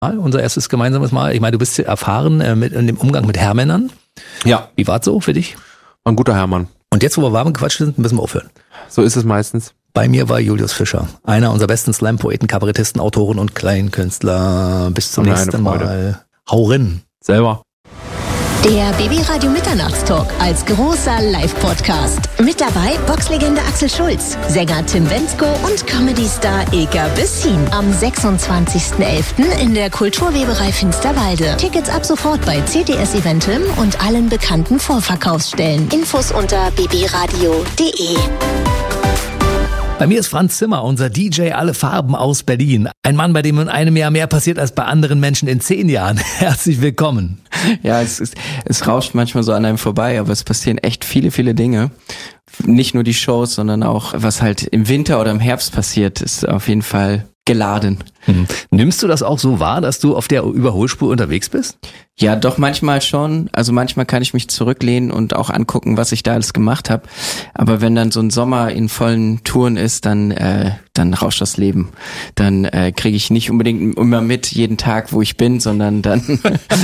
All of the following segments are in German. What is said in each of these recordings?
unser erstes gemeinsames Mal. Ich meine, du bist erfahren in dem Umgang mit Herrmännern. Ja. Wie war es so für dich? Ein guter Herrmann. Und jetzt, wo wir warm gequatscht sind, müssen wir aufhören. So ist es meistens. Bei mir war Julius Fischer, einer unserer besten Slam-Poeten, Kabarettisten, Autoren und Kleinkünstler. Bis zum nächsten Mal. Hau rein. Selber. Der BB-Radio Mitternachtstalk als großer Live-Podcast. Mit dabei Boxlegende Axel Schulz, Sänger Tim Bendzko und Comedy-Star Ilka Bessin. Am 26.11. in der Kulturweberei Finsterwalde. Tickets ab sofort bei CTS Eventim und allen bekannten Vorverkaufsstellen. Infos unter bbradio.de. Bei mir ist Franz Zimmer, unser DJ Alle Farben aus Berlin. Ein Mann, bei dem in einem Jahr mehr passiert als bei anderen Menschen in 10 Jahren. Herzlich willkommen. Ja, es rauscht manchmal so an einem vorbei, aber es passieren echt viele Dinge. Nicht nur die Shows, sondern auch, was halt im Winter oder im Herbst passiert, ist auf jeden Fall geladen. Nimmst du das auch so wahr, dass du auf der Überholspur unterwegs bist? Ja, doch manchmal schon. Also manchmal kann ich mich zurücklehnen und auch angucken, was ich da alles gemacht habe. Aber wenn dann so ein Sommer in vollen Touren ist, dann rauscht das Leben. Dann kriege ich nicht unbedingt immer mit jeden Tag, wo ich bin, sondern dann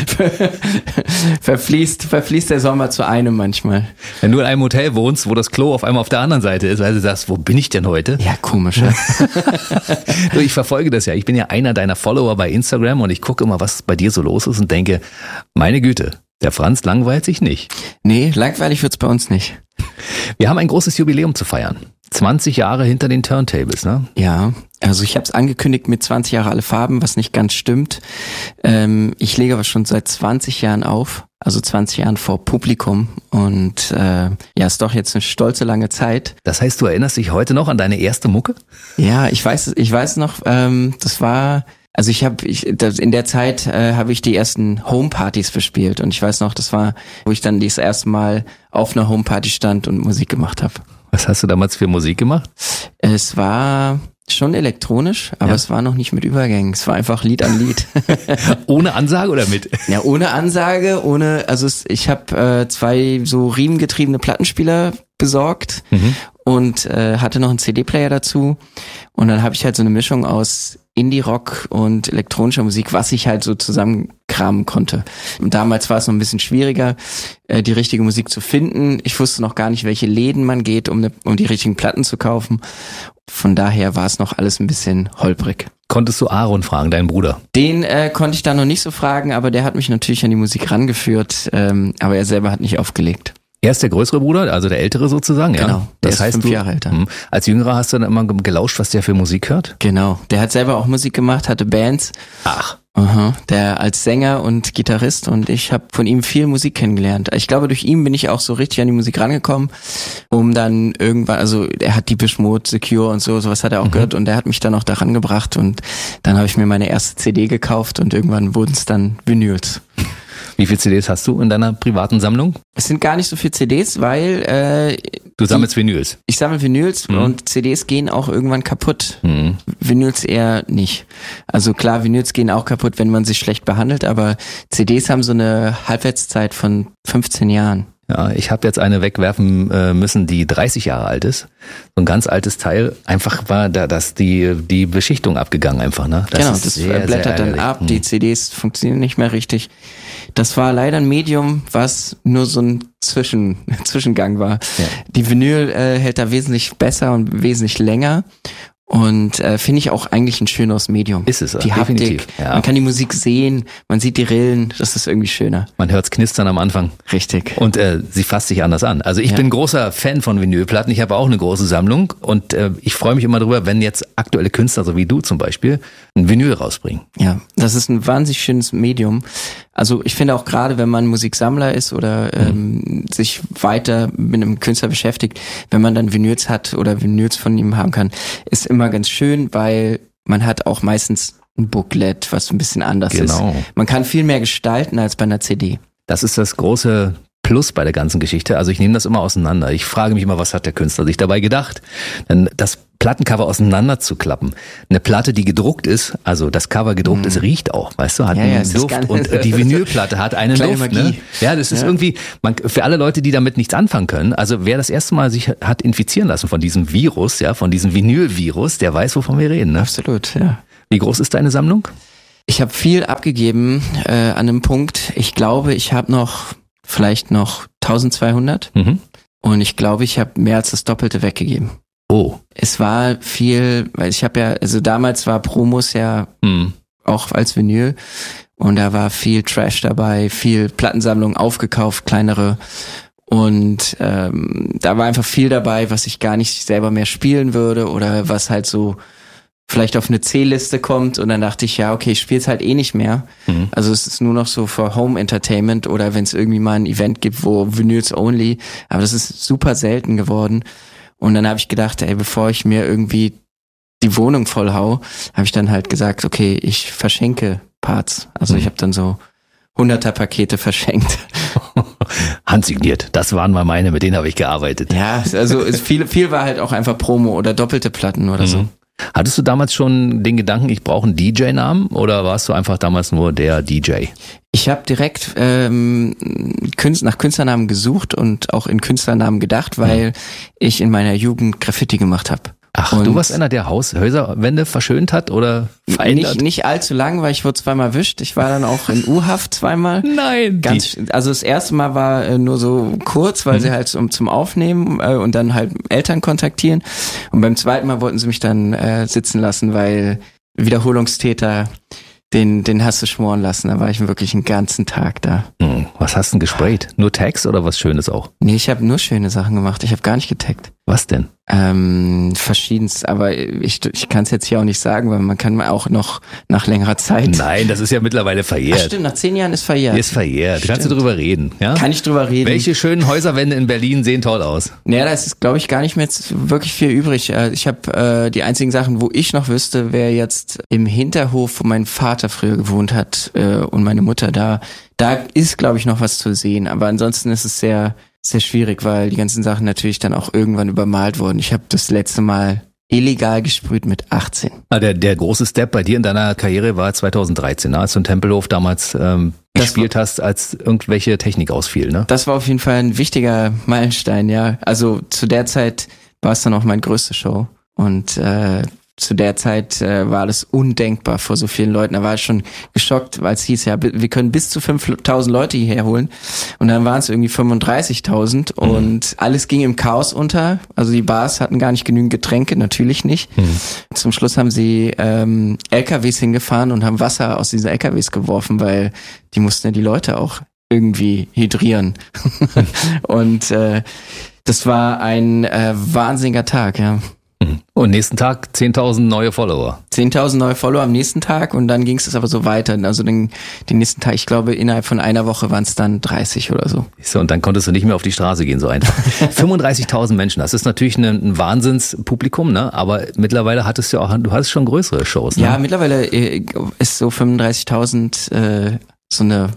verfließt der Sommer zu einem manchmal. Wenn du in einem Hotel wohnst, wo das Klo auf einmal auf der anderen Seite ist, weil du sagst, wo bin ich denn heute? Ja, komisch. Ja. Du, ich verfolge das ja. Ich bin ja einer deiner Follower bei Instagram und ich gucke immer, was bei dir so los ist und denke, meine Güte, der Franz langweilt sich nicht. Nee, langweilig wird's bei uns nicht. Wir haben ein großes Jubiläum zu feiern. 20 Jahre hinter den Turntables, ne? Ja, also ich habe es angekündigt mit 20 Jahre Alle Farben, was nicht ganz stimmt. Ich lege aber schon seit 20 Jahren auf, also 20 Jahren vor Publikum und ist doch jetzt eine stolze lange Zeit. Das heißt, du erinnerst dich heute noch an deine erste Mucke? Ja, ich weiß noch, das war... Also in der Zeit habe ich die ersten Homepartys bespielt und ich weiß noch, das war, wo ich dann das erste Mal auf einer Homeparty stand und Musik gemacht habe. Was hast du damals für Musik gemacht? Es war schon elektronisch, aber es war noch nicht mit Übergängen. Es war einfach Lied an Lied. Ohne Ansage oder mit? Ja, ohne Ansage, ich habe 2 so riemengetriebene Plattenspieler besorgt und hatte noch einen CD-Player dazu und dann habe ich halt so eine Mischung aus Indie-Rock und elektronischer Musik, was ich halt so zusammenkramen konnte. Und damals war es noch ein bisschen schwieriger, die richtige Musik zu finden. Ich wusste noch gar nicht, welche Läden man geht, um die richtigen Platten zu kaufen. Von daher war es noch alles ein bisschen holprig. Konntest du Aaron fragen, deinen Bruder? Den konnte ich da noch nicht so fragen, aber der hat mich natürlich an die Musik rangeführt, aber er selber hat nicht aufgelegt. Er ist der größere Bruder, also der ältere sozusagen, ja? Genau, der ist 5 Jahre älter. Als Jüngerer hast du dann immer gelauscht, was der für Musik hört? Genau, der hat selber auch Musik gemacht, hatte Bands. Ach. Der als Sänger und Gitarrist und ich habe von ihm viel Musik kennengelernt. Ich glaube, durch ihn bin ich auch so richtig an die Musik rangekommen, um dann irgendwann, also er hat Depeche Mode, Secure und sowas hat er auch gehört und er hat mich dann auch daran gebracht und dann habe ich mir meine erste CD gekauft und irgendwann wurden es dann Vinyls. Wie viele CDs hast du in deiner privaten Sammlung? Es sind gar nicht so viele CDs, weil du sammelst Vinyls. Ich sammle Vinyls und CDs gehen auch irgendwann kaputt. Vinyls eher nicht. Also klar, Vinyls gehen auch kaputt, wenn man sich schlecht behandelt, aber CDs haben so eine Halbwertszeit von 15 Jahren. Ja, ich habe jetzt eine wegwerfen müssen, die 30 Jahre alt ist. So ein ganz altes Teil. Einfach war da die Beschichtung abgegangen einfach, ne? Das blättert dann ab, die CDs funktionieren nicht mehr richtig. Das war leider ein Medium, was nur so ein Zwischengang war. Ja. Die Vinyl hält da wesentlich besser und wesentlich länger. Und finde ich auch eigentlich ein schöneres Medium. Ist es, die definitiv. Haptik, man kann die Musik sehen, man sieht die Rillen, das ist irgendwie schöner. Man hört's knistern am Anfang. Richtig. Und sie fasst sich anders an. Also ich bin großer Fan von Vinylplatten, ich habe auch eine große Sammlung und ich freue mich immer drüber, wenn jetzt aktuelle Künstler, so wie du zum Beispiel, ein Vinyl rausbringen. Ja, das ist ein wahnsinnig schönes Medium. Also ich finde auch gerade, wenn man Musiksammler ist oder sich weiter mit einem Künstler beschäftigt, wenn man dann Vinyls hat oder Vinyls von ihm haben kann, ist immer ganz schön, weil man hat auch meistens ein Booklet, was ein bisschen anders ist. Man kann viel mehr gestalten als bei einer CD. Das ist das große Plus bei der ganzen Geschichte. Also ich nehme das immer auseinander. Ich frage mich immer, was hat der Künstler sich dabei gedacht? Denn das Plattencover auseinander zu klappen. Eine Platte, die gedruckt ist, also das Cover gedruckt ist, riecht auch, weißt du, hat einen Duft und die Vinylplatte hat einen Duft. Magie. Ne? Ja, das ist irgendwie, für alle Leute, die damit nichts anfangen können, also wer das erste Mal sich hat infizieren lassen von diesem Virus, ja, von diesem Vinylvirus, der weiß, wovon wir reden. Ne? Absolut, ja. Wie groß ist deine Sammlung? Ich habe viel abgegeben an einem Punkt. Ich glaube, ich habe vielleicht noch 1200 und ich glaube, ich habe mehr als das Doppelte weggegeben. Oh. Es war viel, weil ich habe ja, also damals war Promos ja auch als Vinyl und da war viel Trash dabei, viel Plattensammlung aufgekauft, kleinere. Und da war einfach viel dabei, was ich gar nicht selber mehr spielen würde oder was halt so vielleicht auf eine C-Liste kommt. Und dann dachte ich, ja, okay, ich spiele es halt eh nicht mehr. Also es ist nur noch so für Home Entertainment oder wenn es irgendwie mal ein Event gibt, wo Vinyls only. Aber das ist super selten geworden. Und dann habe ich gedacht, ey, bevor ich mir irgendwie die Wohnung voll hau, habe ich dann halt gesagt, okay, ich verschenke Parts. Also ich habe dann so 100er-Pakete verschenkt. Handsigniert, das waren mal meine, mit denen habe ich gearbeitet. Ja, also viel war halt auch einfach Promo oder doppelte Platten oder so. Hattest du damals schon den Gedanken, ich brauche einen DJ-Namen oder warst du einfach damals nur der DJ? Ich habe direkt nach Künstlernamen gesucht und auch in Künstlernamen gedacht, weil ich in meiner Jugend Graffiti gemacht habe. Ach, und du warst einer, der Häuserwände verschönt hat oder verändert? Nicht allzu lang, weil ich wurde zweimal erwischt. Ich war dann auch in U-Haft zweimal. Nein. Also das erste Mal war nur so kurz, weil sie halt zum Aufnehmen und dann halt Eltern kontaktieren. Und beim zweiten Mal wollten sie mich dann sitzen lassen, weil Wiederholungstäter, den hast du schmoren lassen. Da war ich wirklich einen ganzen Tag da. Was hast du denn gesprayt? Nur Tags oder was Schönes auch? Nee, ich habe nur schöne Sachen gemacht. Ich habe gar nicht getaggt. Was denn? Verschiedenst, aber ich kann es jetzt hier auch nicht sagen, weil man kann auch noch nach längerer Zeit. Nein, das ist ja mittlerweile verjährt. Ach stimmt, nach 10 Jahren ist verjährt. Ist verjährt. Kannst du drüber reden, ja? Kann ich drüber reden. Welche schönen Häuserwände in Berlin sehen toll aus? Naja, da ist, glaube ich, gar nicht mehr jetzt wirklich viel übrig. Ich habe die einzigen Sachen, wo ich noch wüsste, wäre jetzt im Hinterhof, wo mein Vater früher gewohnt hat und meine Mutter da. Da ist, glaube ich, noch was zu sehen. Aber ansonsten ist es sehr, sehr schwierig, weil die ganzen Sachen natürlich dann auch irgendwann übermalt wurden. Ich habe das letzte Mal illegal gesprüht mit 18. Der große Step bei dir in deiner Karriere war 2013, als du in Tempelhof damals gespielt hast, als irgendwelche Technik ausfiel, ne? Das war auf jeden Fall ein wichtiger Meilenstein, ja. Also zu der Zeit war es dann auch meine größte Show und zu der Zeit war das undenkbar vor so vielen Leuten. Da war ich schon geschockt, weil es hieß ja, wir können bis zu 5.000 Leute hierher holen. Und dann waren es irgendwie 35.000 und alles ging im Chaos unter. Also die Bars hatten gar nicht genügend Getränke, natürlich nicht. Zum Schluss haben sie LKWs hingefahren und haben Wasser aus diesen LKWs geworfen, weil die mussten ja die Leute auch irgendwie hydrieren. Und das war ein wahnsinniger Tag, ja. Und nächsten Tag 10.000 neue Follower. 10.000 neue Follower am nächsten Tag und dann ging es aber so weiter. Also den nächsten Tag, ich glaube innerhalb von einer Woche waren es dann 30 oder so. So, und dann konntest du nicht mehr auf die Straße gehen, so einfach. 35.000 Menschen, das ist natürlich ein Wahnsinnspublikum, ne? Aber mittlerweile du hattest schon größere Shows, ne? Ja, mittlerweile ist so 35.000 so eine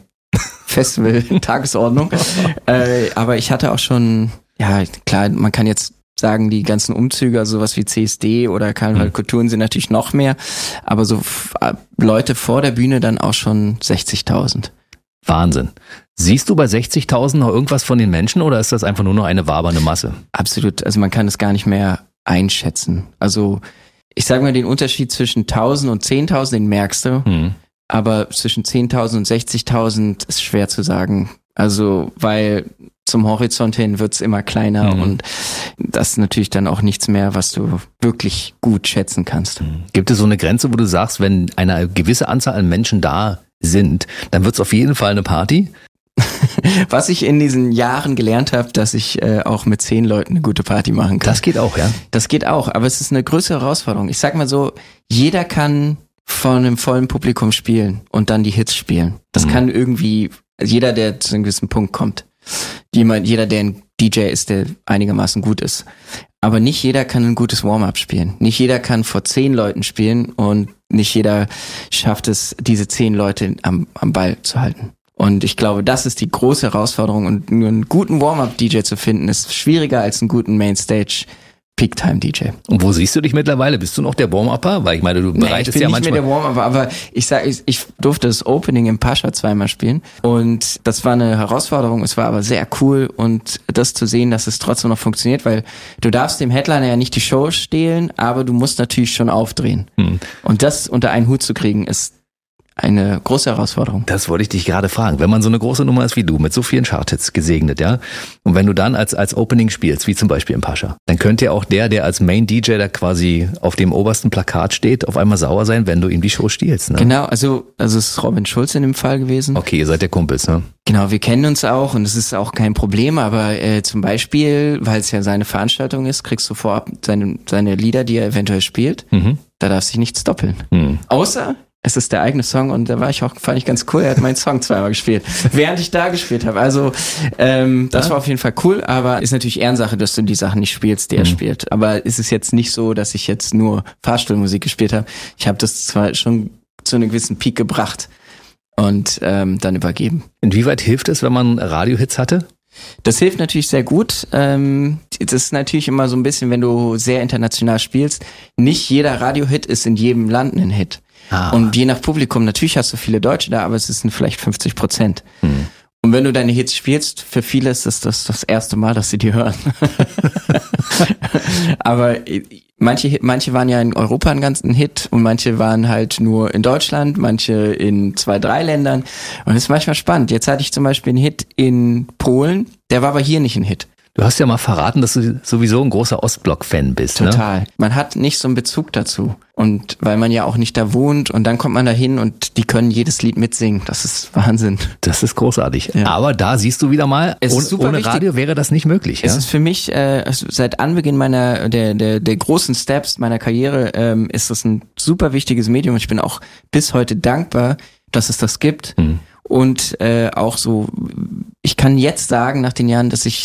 Festival-Tagesordnung. Aber ich hatte auch schon, ja klar, man kann jetzt sagen, die ganzen Umzüge, also sowas wie CSD oder Karneval Kulturen sind natürlich noch mehr, aber so Leute vor der Bühne dann auch schon 60.000. Wahnsinn. Siehst du bei 60.000 noch irgendwas von den Menschen oder ist das einfach nur noch eine wabernde Masse? Absolut, also man kann es gar nicht mehr einschätzen. Also ich sage mal, den Unterschied zwischen 1.000 und 10.000, den merkst du, aber zwischen 10.000 und 60.000 ist schwer zu sagen. Also, weil zum Horizont hin wird's immer kleiner und das ist natürlich dann auch nichts mehr, was du wirklich gut schätzen kannst. Gibt es so eine Grenze, wo du sagst, wenn eine gewisse Anzahl an Menschen da sind, dann wird's auf jeden Fall eine Party? Was ich in diesen Jahren gelernt habe, dass ich auch mit 10 Leuten eine gute Party machen kann. Das geht auch, ja? Das geht auch, aber es ist eine größere Herausforderung. Ich sag mal so, jeder kann von einem vollen Publikum spielen und dann die Hits spielen. Das kann irgendwie jeder, der zu einem gewissen Punkt kommt. Jeder, der ein DJ ist, der einigermaßen gut ist. Aber nicht jeder kann ein gutes Warm-up spielen. Nicht jeder kann vor 10 Leuten spielen und nicht jeder schafft es, diese 10 Leute am Ball zu halten. Und ich glaube, das ist die große Herausforderung. Und nur einen guten Warm-up-DJ zu finden, ist schwieriger als einen guten Mainstage Peak-Time-DJ. Und wo siehst du dich mittlerweile? Bist du noch der Warm-Upper? Weil ich meine, du bereitest ja manchmal... Ich bin nicht mehr der Warm-Upper, aber ich durfte das Opening im Pascha zweimal spielen und das war eine Herausforderung, es war aber sehr cool und das zu sehen, dass es trotzdem noch funktioniert, weil du darfst dem Headliner ja nicht die Show stehlen, aber du musst natürlich schon aufdrehen. Und das unter einen Hut zu kriegen, ist eine große Herausforderung. Das wollte ich dich gerade fragen. Wenn man so eine große Nummer ist wie du, mit so vielen Charthits gesegnet, ja, und wenn du dann als Opening spielst, wie zum Beispiel im Pascha, dann könnte ja auch der als Main-DJ da quasi auf dem obersten Plakat steht, auf einmal sauer sein, wenn du ihm die Show stiehlst. Ne? Genau, also es ist Robin Schulz in dem Fall gewesen. Okay, ihr seid ja Kumpels, ne? Genau, wir kennen uns auch und es ist auch kein Problem, aber zum Beispiel, weil es ja seine Veranstaltung ist, kriegst du vorab seine Lieder, die er eventuell spielt. Da darf sich nichts doppeln. Außer es ist der eigene Song und da fand ich ganz cool, er hat meinen Song zweimal gespielt, während ich da gespielt habe. Also das war auf jeden Fall cool, aber ist natürlich Ehrensache, dass du die Sachen nicht spielst, die er spielt. Aber ist es jetzt nicht so, dass ich jetzt nur Fahrstuhlmusik gespielt habe. Ich habe das zwar schon zu einem gewissen Peak gebracht und dann übergeben. Inwieweit hilft es, wenn man Radiohits hatte? Das hilft natürlich sehr gut. Das ist natürlich immer so ein bisschen, wenn du sehr international spielst, nicht jeder Radiohit ist in jedem Land ein Hit. Und je nach Publikum, natürlich hast du viele Deutsche da, aber es sind vielleicht 50%. Und wenn du deine Hits spielst, für viele ist das erste Mal, dass sie die hören. Aber manche waren ja in Europa ein ganzen Hit und manche waren halt nur in Deutschland, manche in 2, 3 Ländern. Und das ist manchmal spannend. Jetzt hatte ich zum Beispiel einen Hit in Polen, der war aber hier nicht ein Hit. Du hast ja mal verraten, dass du sowieso ein großer Ostblock-Fan bist. Total. Ne? Man hat nicht so einen Bezug dazu. Und weil man ja auch nicht da wohnt und dann kommt man da hin und die können jedes Lied mitsingen. Das ist Wahnsinn. Das ist großartig. Ja. Aber da siehst du wieder mal, ohne Radio wäre das nicht möglich. Es ja? ist für mich, seit Anbeginn der großen Steps meiner Karriere, ist das ein super wichtiges Medium. Ich bin auch bis heute dankbar, dass es das gibt. Und auch so, ich kann jetzt sagen, nach den Jahren, dass ich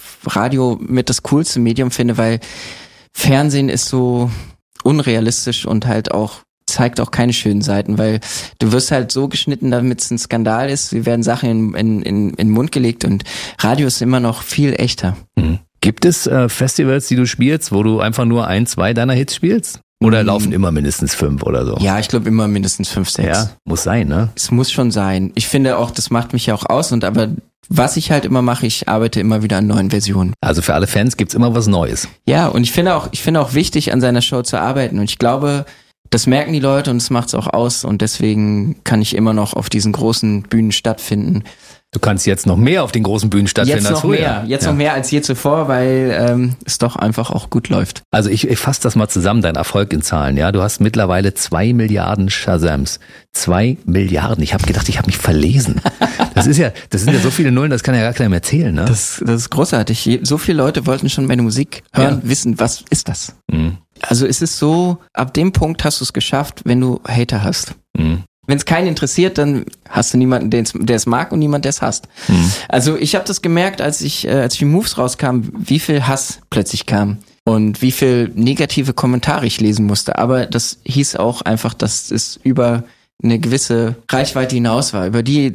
Radio mit das coolste Medium finde, weil Fernsehen ist so unrealistisch und halt auch zeigt auch keine schönen Seiten, weil du wirst halt so geschnitten, damit es ein Skandal ist. Wir werden Sachen in den Mund gelegt und Radio ist immer noch viel echter. Gibt es Festivals, die du spielst, wo du einfach nur 1, 2 deiner Hits spielst? Oder laufen immer mindestens 5 oder so? Ja, ich glaube immer mindestens 5, 6. Ja, muss sein, ne? Es muss schon sein. Ich finde auch, das macht mich ja auch aus aber was ich halt immer mache, ich arbeite immer wieder an neuen Versionen. Also für alle Fans gibt's immer was Neues. Ja, und ich finde auch wichtig, an seiner Show zu arbeiten. Und ich glaube, das merken die Leute und es macht's auch aus. Und deswegen kann ich immer noch auf diesen großen Bühnen stattfinden. Du kannst jetzt noch mehr auf den großen Bühnen stattfinden als früher. Jetzt noch mehr als je zuvor, weil es doch einfach auch gut läuft. Also ich fasse das mal zusammen, dein Erfolg in Zahlen. Ja, du hast mittlerweile 2 Milliarden Shazams. 2 Milliarden. Ich habe gedacht, ich habe mich verlesen. Das sind ja so viele Nullen, das kann ja gar keiner mehr zählen. Ne? Das ist großartig. So viele Leute wollten schon meine Musik hören, wissen, was ist das? Also es ist so, ab dem Punkt hast du es geschafft, wenn du Hater hast. Wenn es keinen interessiert, dann hast du niemanden, der es mag und niemand, der es hasst. Also ich habe das gemerkt, als die Moves rauskamen, wie viel Hass plötzlich kam und wie viel negative Kommentare ich lesen musste. Aber das hieß auch einfach, dass es über eine gewisse Reichweite hinaus war,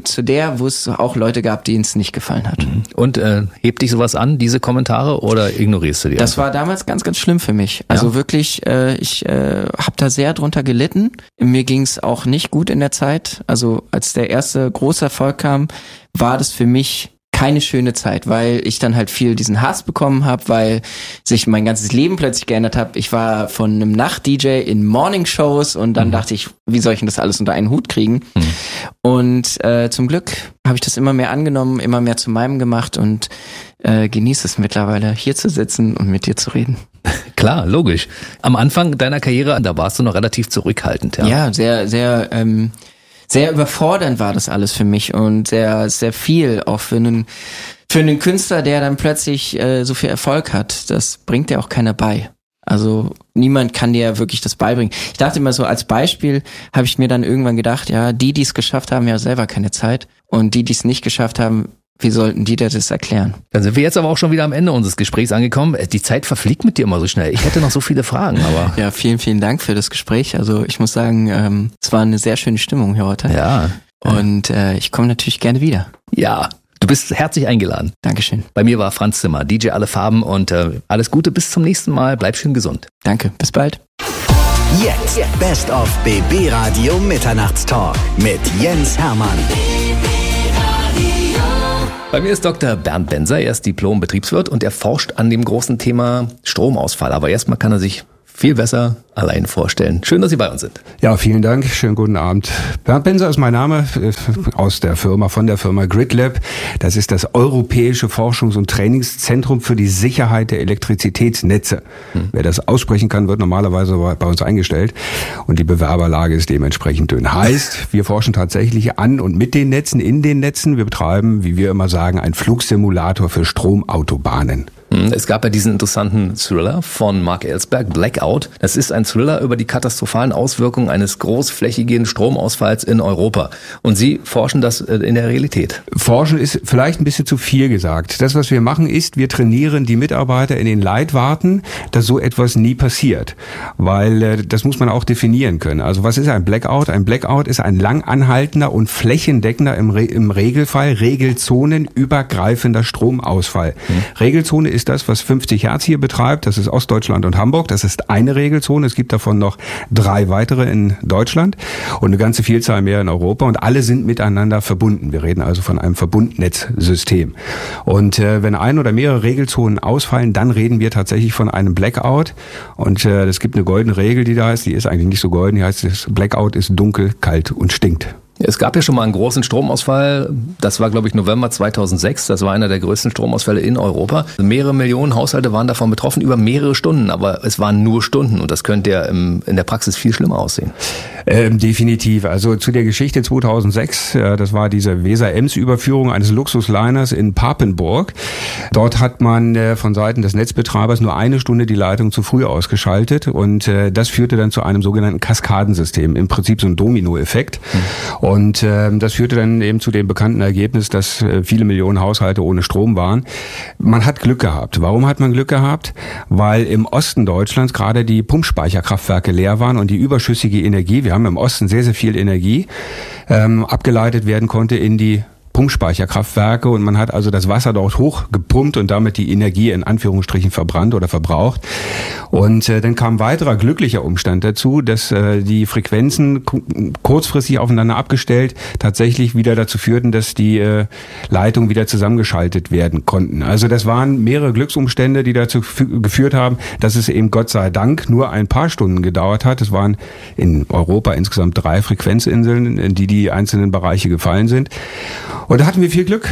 wo es auch Leute gab, denen es nicht gefallen hat. Und hebt dich sowas an, diese Kommentare, oder ignorierst du die? Das war damals ganz, ganz schlimm für mich. Also wirklich, ich habe da sehr drunter gelitten. Mir ging es auch nicht gut in der Zeit. Also als der erste große Erfolg kam, war das für mich keine schöne Zeit, weil ich dann halt viel diesen Hass bekommen habe, weil sich mein ganzes Leben plötzlich geändert hat. Ich war von einem Nacht-DJ in Morning-Shows und dann dachte ich, wie soll ich denn das alles unter einen Hut kriegen? Und zum Glück habe ich das immer mehr angenommen, immer mehr zu meinem gemacht und genieße es mittlerweile, hier zu sitzen und mit dir zu reden. Klar, logisch. Am Anfang deiner Karriere, da warst du noch relativ zurückhaltend. Ja, sehr, sehr sehr überfordernd war das alles für mich und sehr, sehr viel auch für einen Künstler, der dann plötzlich so viel Erfolg hat. Das bringt dir auch keiner bei. Also niemand kann dir wirklich das beibringen. Ich dachte immer so, als Beispiel habe ich mir dann irgendwann gedacht, ja, die es geschafft haben, ja selber keine Zeit und die es nicht geschafft haben, wie sollten die dir das erklären? Dann sind wir jetzt aber auch schon wieder am Ende unseres Gesprächs angekommen. Die Zeit verfliegt mit dir immer so schnell. Ich hätte noch so viele Fragen, aber... Ja, vielen, vielen Dank für das Gespräch. Also ich muss sagen, es war eine sehr schöne Stimmung hier heute. Ja. Und ich komme natürlich gerne wieder. Ja, du bist herzlich eingeladen. Dankeschön. Bei mir war Franz Zimmer, DJ Alle Farben und alles Gute, bis zum nächsten Mal. Bleib schön gesund. Danke, bis bald. Jetzt Best of BB Radio Mitternachtstalk mit Jens Hermann. Bei mir ist Dr. Bernd Benser, er ist Diplom-Betriebswirt und er forscht an dem großen Thema Stromausfall. Aber erstmal kann er sich viel besser allein vorstellen. Schön, dass Sie bei uns sind. Ja, vielen Dank. Schönen guten Abend. Bernd Benser ist mein Name, von der Firma GridLab. Das ist das Europäische Forschungs- und Trainingszentrum für die Sicherheit der Elektrizitätsnetze. Wer das aussprechen kann, wird normalerweise bei uns eingestellt. Und die Bewerberlage ist dementsprechend dünn. Heißt, wir forschen tatsächlich an und mit den Netzen, in den Netzen. Wir betreiben, wie wir immer sagen, einen Flugsimulator für Stromautobahnen. Es gab ja diesen interessanten Thriller von Mark Ellsberg, Blackout. Das ist ein Thriller über die katastrophalen Auswirkungen eines großflächigen Stromausfalls in Europa. Und Sie forschen das in der Realität. Forschen ist vielleicht ein bisschen zu viel gesagt. Das, was wir machen, ist, wir trainieren die Mitarbeiter in den Leitwarten, dass so etwas nie passiert. Weil das muss man auch definieren können. Also was ist ein Blackout? Ein Blackout ist ein lang anhaltender und flächendeckender, im Regelfall regelzonenübergreifender Stromausfall. Regelzone ist das, was 50 Hertz hier betreibt. Das ist Ostdeutschland und Hamburg. Das ist eine Regelzone. Es gibt davon noch 3 weitere in Deutschland und eine ganze Vielzahl mehr in Europa. Und alle sind miteinander verbunden. Wir reden also von einem Verbundnetzsystem. Und wenn ein oder mehrere Regelzonen ausfallen, dann reden wir tatsächlich von einem Blackout. Und es gibt eine goldene Regel, die da heißt. Die ist eigentlich nicht so golden. Die heißt, das Blackout ist dunkel, kalt und stinkt. Es gab ja schon mal einen großen Stromausfall. Das war, glaube ich, November 2006. Das war einer der größten Stromausfälle in Europa. Mehrere Millionen Haushalte waren davon betroffen, über mehrere Stunden. Aber es waren nur Stunden und das könnte ja in der Praxis viel schlimmer aussehen. Definitiv. Also zu der Geschichte 2006, das war diese Weser-Ems-Überführung eines Luxusliners in Papenburg. Dort hat man von Seiten des Netzbetreibers nur 1 Stunde die Leitung zu früh ausgeschaltet und das führte dann zu einem sogenannten Kaskadensystem, im Prinzip so ein Dominoeffekt. Und das führte dann eben zu dem bekannten Ergebnis, dass viele Millionen Haushalte ohne Strom waren. Man hat Glück gehabt. Warum hat man Glück gehabt? Weil im Osten Deutschlands gerade die Pumpspeicherkraftwerke leer waren und die überschüssige Energie, wir haben im Osten sehr, sehr viel Energie, abgeleitet werden konnte in die Pumpspeicherkraftwerke und man hat also das Wasser dort hochgepumpt und damit die Energie in Anführungsstrichen verbrannt oder verbraucht. Und dann kam ein weiterer glücklicher Umstand dazu, dass die Frequenzen kurzfristig aufeinander abgestellt tatsächlich wieder dazu führten, dass die Leitungen wieder zusammengeschaltet werden konnten. Also das waren mehrere Glücksumstände, die dazu geführt haben, dass es eben Gott sei Dank nur ein paar Stunden gedauert hat. Es waren in Europa insgesamt 3 Frequenzinseln, in die einzelnen Bereiche gefallen sind. Und da hatten wir viel Glück.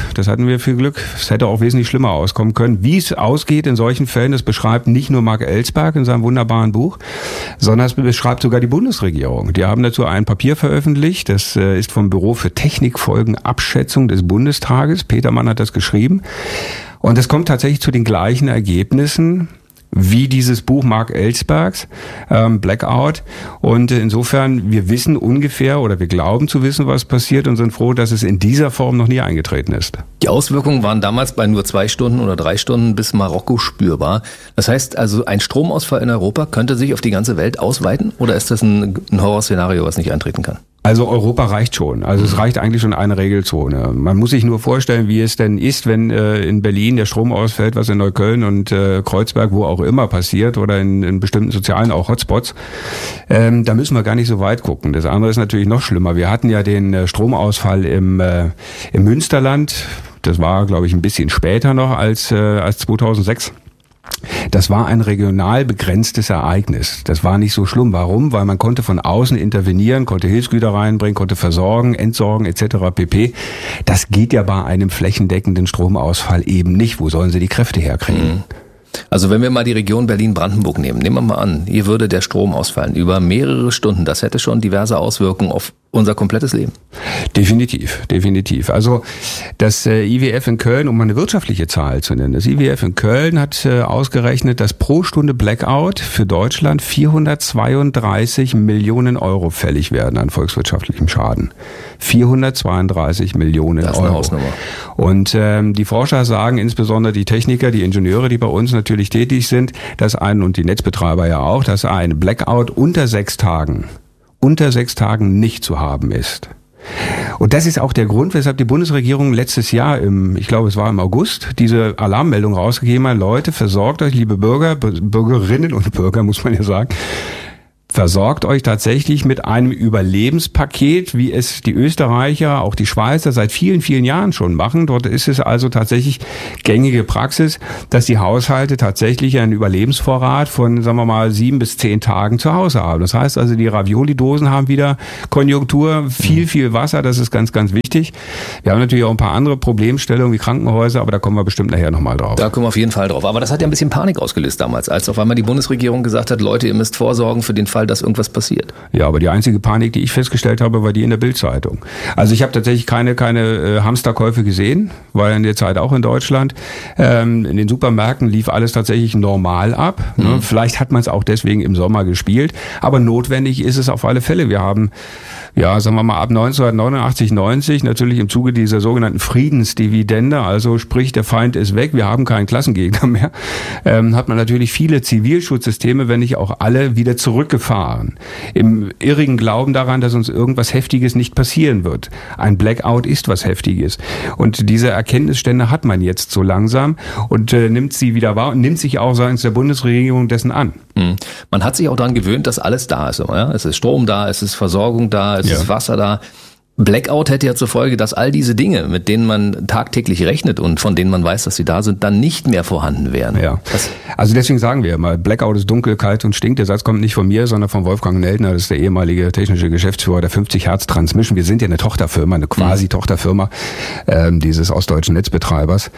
Es hätte auch wesentlich schlimmer auskommen können. Wie es ausgeht in solchen Fällen, das beschreibt nicht nur Mark Ellsberg in seinem wunderbaren Buch, sondern es beschreibt sogar die Bundesregierung. Die haben dazu ein Papier veröffentlicht. Das ist vom Büro für Technikfolgenabschätzung des Bundestages. Petermann hat das geschrieben. Und es kommt tatsächlich zu den gleichen Ergebnissen wie dieses Buch Mark Ellsbergs, Blackout. Und insofern, wir wissen ungefähr oder wir glauben zu wissen, was passiert und sind froh, dass es in dieser Form noch nie eingetreten ist. Die Auswirkungen waren damals bei nur 2 Stunden oder 3 Stunden bis Marokko spürbar. Das heißt also, ein Stromausfall in Europa könnte sich auf die ganze Welt ausweiten oder ist das ein Horrorszenario, was nicht eintreten kann? Also Europa reicht schon. Also es reicht eigentlich schon eine Regelzone. Man muss sich nur vorstellen, wie es denn ist, wenn in Berlin der Strom ausfällt, was in Neukölln und Kreuzberg, wo auch immer passiert oder in bestimmten sozialen auch Hotspots. Da müssen wir gar nicht so weit gucken. Das andere ist natürlich noch schlimmer. Wir hatten ja den Stromausfall im Münsterland. Das war, glaube ich, ein bisschen später noch als 2006. Das war ein regional begrenztes Ereignis. Das war nicht so schlimm. Warum? Weil man konnte von außen intervenieren, konnte Hilfsgüter reinbringen, konnte versorgen, entsorgen etc. pp. Das geht ja bei einem flächendeckenden Stromausfall eben nicht. Wo sollen sie die Kräfte herkriegen? Also wenn wir mal die Region Berlin-Brandenburg nehmen wir mal an, hier würde der Strom ausfallen über mehrere Stunden. Das hätte schon diverse Auswirkungen auf unser komplettes Leben. Definitiv. Also das IWF in Köln, um mal eine wirtschaftliche Zahl zu nennen, das IWF in Köln hat ausgerechnet, dass pro Stunde Blackout für Deutschland 432 Millionen Euro fällig werden an volkswirtschaftlichem Schaden. 432 Millionen Euro. Das ist eine Hausnummer. Und die Forscher sagen, insbesondere die Techniker, die Ingenieure, die bei uns natürlich tätig sind, und die Netzbetreiber ja auch, dass ein Blackout unter 6 Tagen nicht zu haben ist. Und das ist auch der Grund, weshalb die Bundesregierung letztes Jahr ich glaube es war im August, diese Alarmmeldung rausgegeben hat: Leute, versorgt euch, liebe Bürgerinnen und Bürger, muss man ja sagen, versorgt euch tatsächlich mit einem Überlebenspaket, wie es die Österreicher, auch die Schweizer seit vielen, vielen Jahren schon machen. Dort ist es also tatsächlich gängige Praxis, dass die Haushalte tatsächlich einen Überlebensvorrat von, sagen wir mal, 7 bis 10 Tagen zu Hause haben. Das heißt also, die Ravioli-Dosen haben wieder Konjunktur, viel Wasser, das ist ganz, ganz wichtig. Wir haben natürlich auch ein paar andere Problemstellungen wie Krankenhäuser, aber da kommen wir bestimmt nachher nochmal drauf. Da kommen wir auf jeden Fall drauf. Aber das hat ja ein bisschen Panik ausgelöst damals, als auf einmal die Bundesregierung gesagt hat, Leute, ihr müsst vorsorgen für den Fall, dass irgendwas passiert. Ja, aber die einzige Panik, die ich festgestellt habe, war die in der Bild-Zeitung. Also ich habe tatsächlich keine Hamsterkäufe gesehen, war ja in der Zeit auch in Deutschland. In den Supermärkten lief alles tatsächlich normal ab. Ne? Vielleicht hat man es auch deswegen im Sommer gespielt, aber notwendig ist es auf alle Fälle. Wir haben, ja, sagen wir mal, ab 1989, 90 natürlich im Zuge dieser sogenannten Friedensdividende, also sprich, der Feind ist weg, wir haben keinen Klassengegner mehr, hat man natürlich viele Zivilschutzsysteme, wenn nicht auch alle, wieder zurückgefahren. Im irrigen Glauben daran, dass uns irgendwas Heftiges nicht passieren wird. Ein Blackout ist was Heftiges. Und diese Erkenntnisstände hat man jetzt so langsam und nimmt sie wieder wahr und nimmt sich auch seitens der Bundesregierung dessen an. Man hat sich auch daran gewöhnt, dass alles da ist. Ja? Es ist Strom da, es ist Versorgung da, es ist Wasser da. Blackout hätte ja zur Folge, dass all diese Dinge, mit denen man tagtäglich rechnet und von denen man weiß, dass sie da sind, dann nicht mehr vorhanden wären. Ja. Also deswegen sagen wir immer, Blackout ist dunkel, kalt und stinkt. Der Satz kommt nicht von mir, sondern von Wolfgang Neltner, das ist der ehemalige technische Geschäftsführer der 50 Hertz Transmission. Wir sind ja eine Tochterfirma, eine quasi Tochterfirma dieses ostdeutschen Netzbetreibers.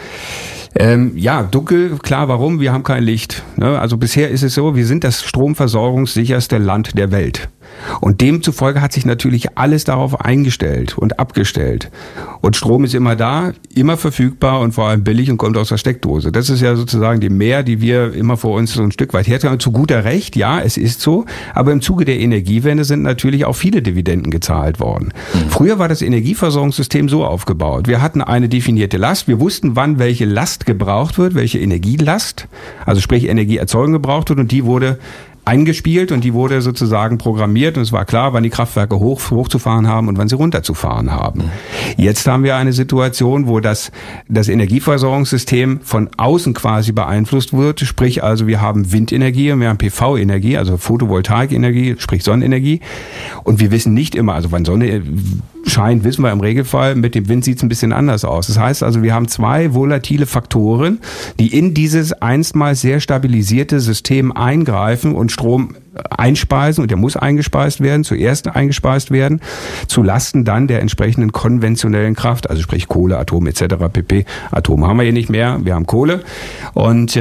Ja, dunkel, klar, warum? Wir haben kein Licht. Ne? Also bisher ist es so, wir sind das stromversorgungssicherste Land der Welt. Und demzufolge hat sich natürlich alles darauf eingestellt und abgestellt. Und Strom ist immer da, immer verfügbar und vor allem billig und kommt aus der Steckdose. Das ist ja sozusagen die Mehr, die wir immer vor uns so ein Stück weit hertragen. Zu guter Recht, ja, es ist so. Aber im Zuge der Energiewende sind natürlich auch viele Dividenden gezahlt worden. Früher war das Energieversorgungssystem so aufgebaut. Wir hatten eine definierte Last. Wir wussten, wann welche Last gebraucht wird, welche Energielast, also sprich Energieerzeugung gebraucht wird, und die wurde eingespielt und die wurde sozusagen programmiert und es war klar, wann die Kraftwerke hochzufahren haben und wann sie runterzufahren haben. Jetzt haben wir eine Situation, wo das Energieversorgungssystem von außen quasi beeinflusst wird, sprich also wir haben Windenergie und wir haben PV-Energie, also Photovoltaikenergie, sprich Sonnenenergie, und wir wissen nicht immer, also wann Sonne scheint, wissen wir im Regelfall, mit dem Wind sieht es ein bisschen anders aus. Das heißt also, wir haben zwei volatile Faktoren, die in dieses einstmals sehr stabilisierte System eingreifen und Strom einspeisen, und der muss eingespeist werden, zuerst eingespeist werden, zu Lasten dann der entsprechenden konventionellen Kraft, also sprich Kohle, Atom etc. pp. Atom haben wir hier nicht mehr, wir haben Kohle, und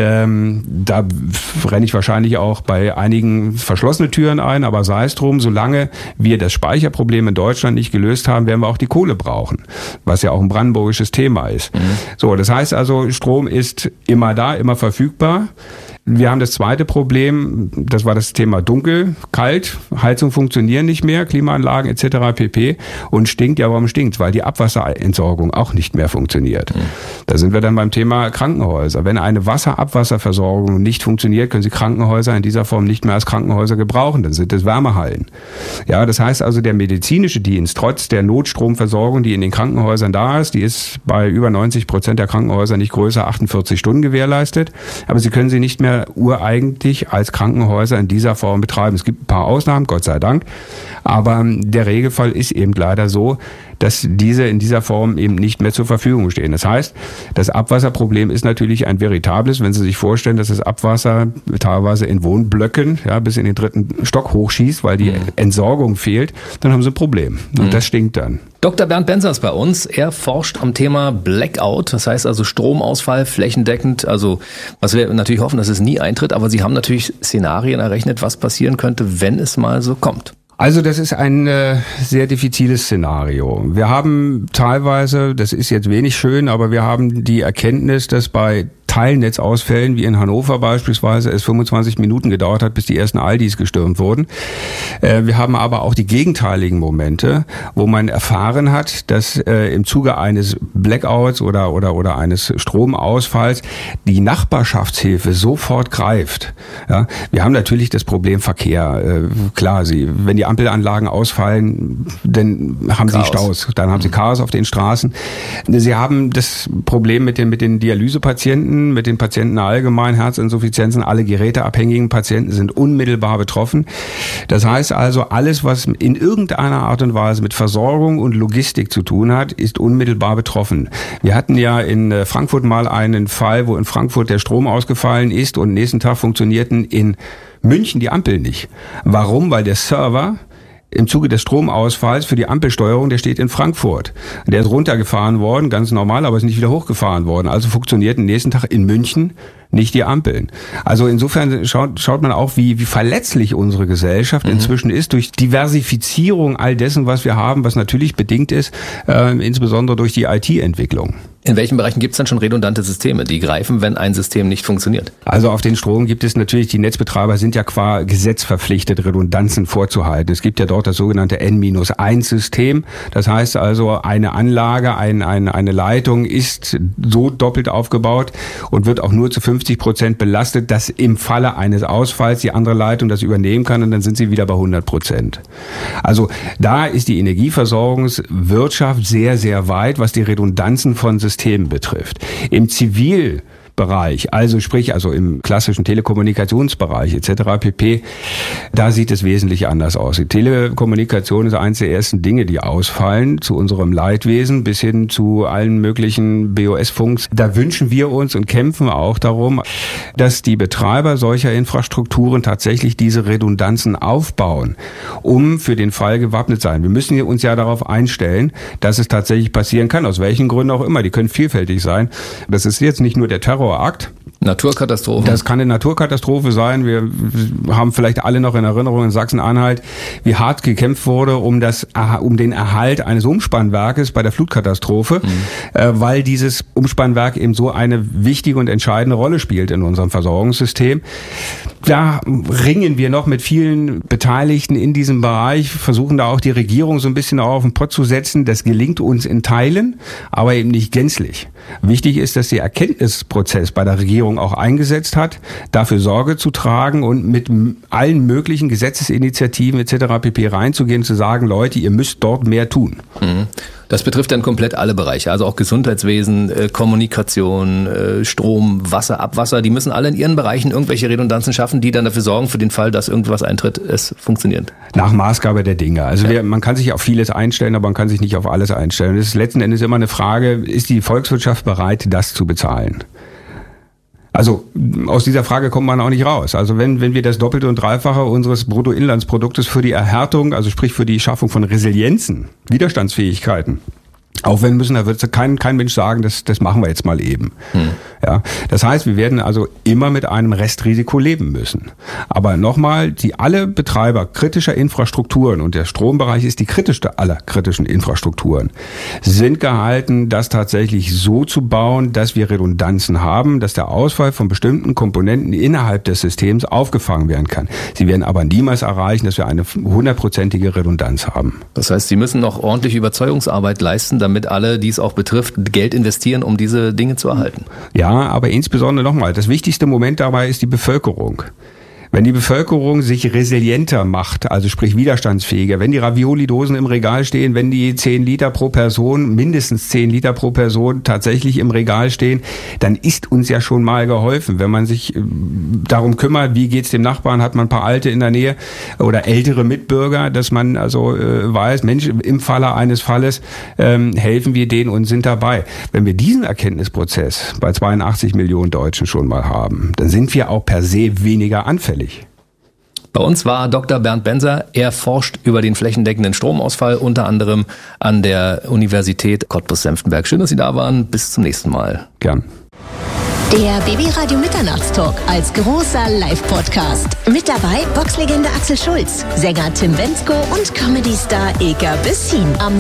da renne ich wahrscheinlich auch bei einigen verschlossene Türen ein, aber sei es drum, solange wir das Speicherproblem in Deutschland nicht gelöst haben, werden wir auch die Kohle brauchen, was ja auch ein brandenburgisches Thema ist. So, das heißt also, Strom ist immer da, immer verfügbar. Wir haben das zweite Problem, das war das Thema dunkel, kalt, Heizung funktionieren nicht mehr, Klimaanlagen etc. pp. Und stinkt, ja warum stinkt's? Weil die Abwasserentsorgung auch nicht mehr funktioniert. Da sind wir dann beim Thema Krankenhäuser. Wenn eine Abwasserversorgung nicht funktioniert, können Sie Krankenhäuser in dieser Form nicht mehr als Krankenhäuser gebrauchen, dann sind es Wärmehallen. Ja, das heißt also, der medizinische Dienst, trotz der Notstromversorgung, die in den Krankenhäusern da ist, die ist bei über 90% der Krankenhäuser nicht größer 48 Stunden gewährleistet, aber Sie können sie nicht mehr ureigentlich als Krankenhäuser in dieser Form betreiben. Es gibt ein paar Ausnahmen, Gott sei Dank, aber der Regelfall ist eben leider so, dass diese in dieser Form eben nicht mehr zur Verfügung stehen. Das heißt, das Abwasserproblem ist natürlich ein veritables, wenn Sie sich vorstellen, dass das Abwasser teilweise in Wohnblöcken bis in den 3. Stock hochschießt, weil die Entsorgung fehlt, dann haben Sie ein Problem. Und das stinkt dann. Dr. Bernd Benzer ist bei uns. Er forscht am Thema Blackout, das heißt also Stromausfall flächendeckend, also was wir natürlich hoffen, dass es nie eintritt, aber Sie haben natürlich Szenarien errechnet, was passieren könnte, wenn es mal so kommt. Also das ist ein sehr diffiziles Szenario. Wir haben teilweise, das ist jetzt wenig schön, aber wir haben die Erkenntnis, dass bei Teilnetzausfällen, wie in Hannover beispielsweise, es 25 Minuten gedauert hat, bis die ersten Aldis gestürmt wurden. Wir haben aber auch die gegenteiligen Momente, wo man erfahren hat, dass im Zuge eines Blackouts oder eines Stromausfalls die Nachbarschaftshilfe sofort greift. Ja, wir haben natürlich das Problem Verkehr. Klar, wenn die Ampelanlagen ausfallen, dann haben Sie Staus, dann haben Sie Chaos auf den Straßen. Sie haben das Problem mit den Dialysepatienten, Patienten, mit den Patienten allgemein, Herzinsuffizienzen, alle geräteabhängigen Patienten sind unmittelbar betroffen. Das heißt also, alles, was in irgendeiner Art und Weise mit Versorgung und Logistik zu tun hat, ist unmittelbar betroffen. Wir hatten ja in Frankfurt mal einen Fall, wo in Frankfurt der Strom ausgefallen ist und nächsten Tag funktionierten in München die Ampeln nicht. Warum? Weil der Server im Zuge des Stromausfalls für die Ampelsteuerung, der steht in Frankfurt. Der ist runtergefahren worden, ganz normal, aber ist nicht wieder hochgefahren worden. Also funktionierten nächsten Tag in München nicht die Ampeln. Also insofern schaut man auch, wie verletzlich unsere Gesellschaft inzwischen ist durch Diversifizierung all dessen, was wir haben, was natürlich bedingt ist, insbesondere durch die IT-Entwicklung. In welchen Bereichen gibt es dann schon redundante Systeme, die greifen, wenn ein System nicht funktioniert? Also auf den Strom gibt es natürlich, die Netzbetreiber sind ja qua Gesetz verpflichtet, Redundanzen vorzuhalten. Es gibt ja dort das sogenannte N-1-System. Das heißt also, eine Anlage, eine Leitung ist so doppelt aufgebaut und wird auch nur zu 50% belastet, dass im Falle eines Ausfalls die andere Leitung das übernehmen kann und dann sind sie wieder bei 100%. Also da ist die Energieversorgungswirtschaft sehr, sehr weit, was die Redundanzen von Systemen betrifft. Im Zivilbereich, also im klassischen Telekommunikationsbereich etc. pp., da sieht es wesentlich anders aus. Die Telekommunikation ist eines der ersten Dinge, die ausfallen, zu unserem Leidwesen bis hin zu allen möglichen BOS-Funks. Da wünschen wir uns und kämpfen auch darum, dass die Betreiber solcher Infrastrukturen tatsächlich diese Redundanzen aufbauen, um für den Fall gewappnet sein. Wir müssen uns ja darauf einstellen, dass es tatsächlich passieren kann, aus welchen Gründen auch immer. Die können vielfältig sein. Das ist jetzt nicht nur der Terrorakt. Naturkatastrophen. Das kann eine Naturkatastrophe sein. Wir haben vielleicht alle noch in Erinnerung in Sachsen-Anhalt, wie hart gekämpft wurde um den Erhalt eines Umspannwerkes bei der Flutkatastrophe, weil dieses Umspannwerk eben so eine wichtige und entscheidende Rolle spielt in unserem Versorgungssystem. Da ringen wir noch mit vielen Beteiligten in diesem Bereich, versuchen da auch die Regierung so ein bisschen auf den Pott zu setzen. Das gelingt uns in Teilen, aber eben nicht gänzlich. Wichtig ist, dass der Erkenntnisprozess bei der Regierung auch eingesetzt hat, dafür Sorge zu tragen und mit allen möglichen Gesetzesinitiativen etc. pp. Reinzugehen, zu sagen, Leute, ihr müsst dort mehr tun. Das betrifft dann komplett alle Bereiche, also auch Gesundheitswesen, Kommunikation, Strom, Wasser, Abwasser. Die müssen alle in ihren Bereichen irgendwelche Redundanzen schaffen, die dann dafür sorgen, für den Fall, dass irgendwas eintritt, es funktioniert. Nach Maßgabe der Dinge. Also man kann sich auf vieles einstellen, aber man kann sich nicht auf alles einstellen. Das ist letzten Endes immer eine Frage, ist die Volkswirtschaft bereit, das zu bezahlen? Also aus dieser Frage kommt man auch nicht raus. Also wenn wir das Doppelte und Dreifache unseres Bruttoinlandsproduktes für die Erhärtung, also sprich für die Schaffung von Resilienzen, Widerstandsfähigkeiten, aufwenden müssen, da wird kein Mensch sagen, das machen wir jetzt mal eben. Ja, das heißt, wir werden also immer mit einem Restrisiko leben müssen. Aber nochmal, alle Betreiber kritischer Infrastrukturen, und der Strombereich ist die kritischste aller kritischen Infrastrukturen, sind gehalten, das tatsächlich so zu bauen, dass wir Redundanzen haben, dass der Ausfall von bestimmten Komponenten innerhalb des Systems aufgefangen werden kann. Sie werden aber niemals erreichen, dass wir eine 100%ige Redundanz haben. Das heißt, Sie müssen noch ordentliche Überzeugungsarbeit leisten, damit alle, die es auch betrifft, Geld investieren, um diese Dinge zu erhalten. Ja, aber insbesondere nochmal, das wichtigste Moment dabei ist die Bevölkerung. Wenn die Bevölkerung sich resilienter macht, also sprich widerstandsfähiger, wenn die Ravioli-Dosen im Regal stehen, wenn die 10 Liter pro Person, mindestens 10 Liter pro Person tatsächlich im Regal stehen, dann ist uns ja schon mal geholfen. Wenn man sich darum kümmert, wie geht's dem Nachbarn, hat man ein paar Alte in der Nähe oder ältere Mitbürger, dass man also weiß, Mensch, im Falle eines Falles helfen wir denen und sind dabei. Wenn wir diesen Erkenntnisprozess bei 82 Millionen Deutschen schon mal haben, dann sind wir auch per se weniger anfällig. Bei uns war Dr. Bernd Benser. Er forscht über den flächendeckenden Stromausfall, unter anderem an der Universität Cottbus-Senftenberg. Schön, dass Sie da waren. Bis zum nächsten Mal. Gern. Der BB-Radio Mitternachtstalk als großer Live-Podcast. Mit dabei Boxlegende Axel Schulz, Sänger Tim Bendzko und Comedy-Star Ilka Bessin. Am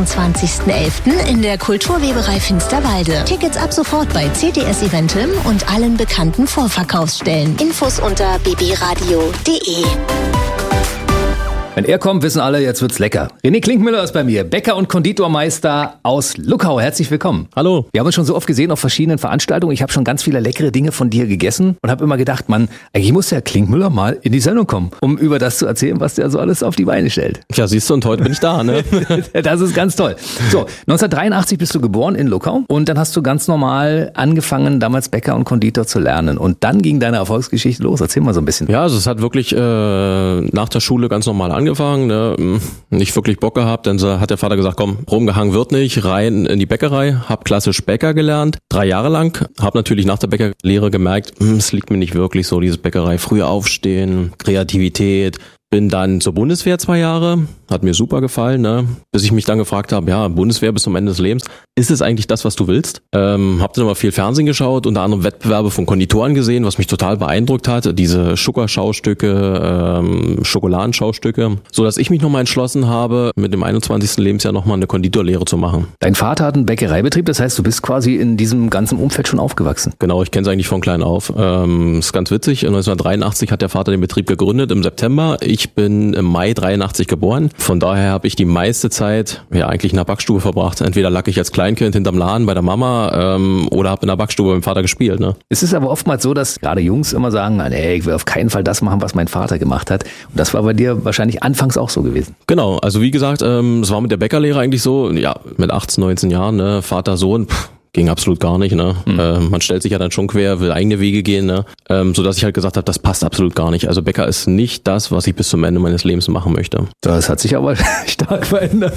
26.11. in der Kulturweberei Finsterwalde. Tickets ab sofort bei CTS Eventim und allen bekannten Vorverkaufsstellen. Infos unter bbradio.de. Wenn er kommt, wissen alle, jetzt wird's lecker. René Klinkmüller ist bei mir, Bäcker und Konditormeister aus Luckau. Herzlich willkommen. Hallo. Wir haben uns schon so oft gesehen auf verschiedenen Veranstaltungen. Ich habe schon ganz viele leckere Dinge von dir gegessen und habe immer gedacht, Mann, eigentlich muss der Klinkmüller mal in die Sendung kommen, um über das zu erzählen, was der so alles auf die Beine stellt. Ja, siehst du, und heute bin ich da, ne? Das ist ganz toll. So, 1983 bist du geboren in Luckau und dann hast du ganz normal angefangen, damals Bäcker und Konditor zu lernen. Und dann ging deine Erfolgsgeschichte los. Erzähl mal so ein bisschen. Ja, also es hat wirklich nach der Schule ganz normal angefangen, ne? Nicht wirklich Bock gehabt, dann hat der Vater gesagt, komm, rumgehangen wird nicht, rein in die Bäckerei, hab klassisch Bäcker gelernt, 3 Jahre lang, hab natürlich nach der Bäckerlehre gemerkt, es liegt mir nicht wirklich so, dieses Bäckerei, früh aufstehen, Kreativität. Bin dann zur Bundeswehr 2 Jahre, hat mir super gefallen, ne? Bis ich mich dann gefragt habe, ja, Bundeswehr bis zum Ende des Lebens, ist es eigentlich das, was du willst? Hab dann immer viel Fernsehen geschaut, unter anderem Wettbewerbe von Konditoren gesehen, was mich total beeindruckt hat, diese Zuckerschaustücke, Schokoladenschaustücke, so dass ich mich nochmal entschlossen habe, mit dem 21. Lebensjahr nochmal eine Konditorlehre zu machen. Dein Vater hat einen Bäckereibetrieb, das heißt, du bist quasi in diesem ganzen Umfeld schon aufgewachsen. Genau, ich kenne es eigentlich von klein auf. Ist ganz witzig, 1983 hat der Vater den Betrieb gegründet, im September. Ich bin im Mai 83 geboren. Von daher habe ich die meiste Zeit eigentlich in der Backstube verbracht. Entweder lag ich als Kleinkind hinterm Laden bei der Mama oder habe in der Backstube mit dem Vater gespielt. Ne? Es ist aber oftmals so, dass gerade Jungs immer sagen, nee, ich will auf keinen Fall das machen, was mein Vater gemacht hat. Und das war bei dir wahrscheinlich anfangs auch so gewesen. Genau, also wie gesagt, es war mit der Bäckerlehre eigentlich so, ja, mit 18, 19 Jahren, ne, Vater, Sohn, ging absolut gar nicht, ne? Man stellt sich ja dann schon quer, will eigene Wege gehen, ne? So dass ich halt gesagt habe, das passt absolut gar nicht. Also Bäcker ist nicht das, was ich bis zum Ende meines Lebens machen möchte. Das hat sich aber stark verändert.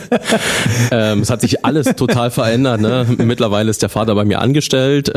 Es hat sich alles total verändert, ne? Mittlerweile ist der Vater bei mir angestellt.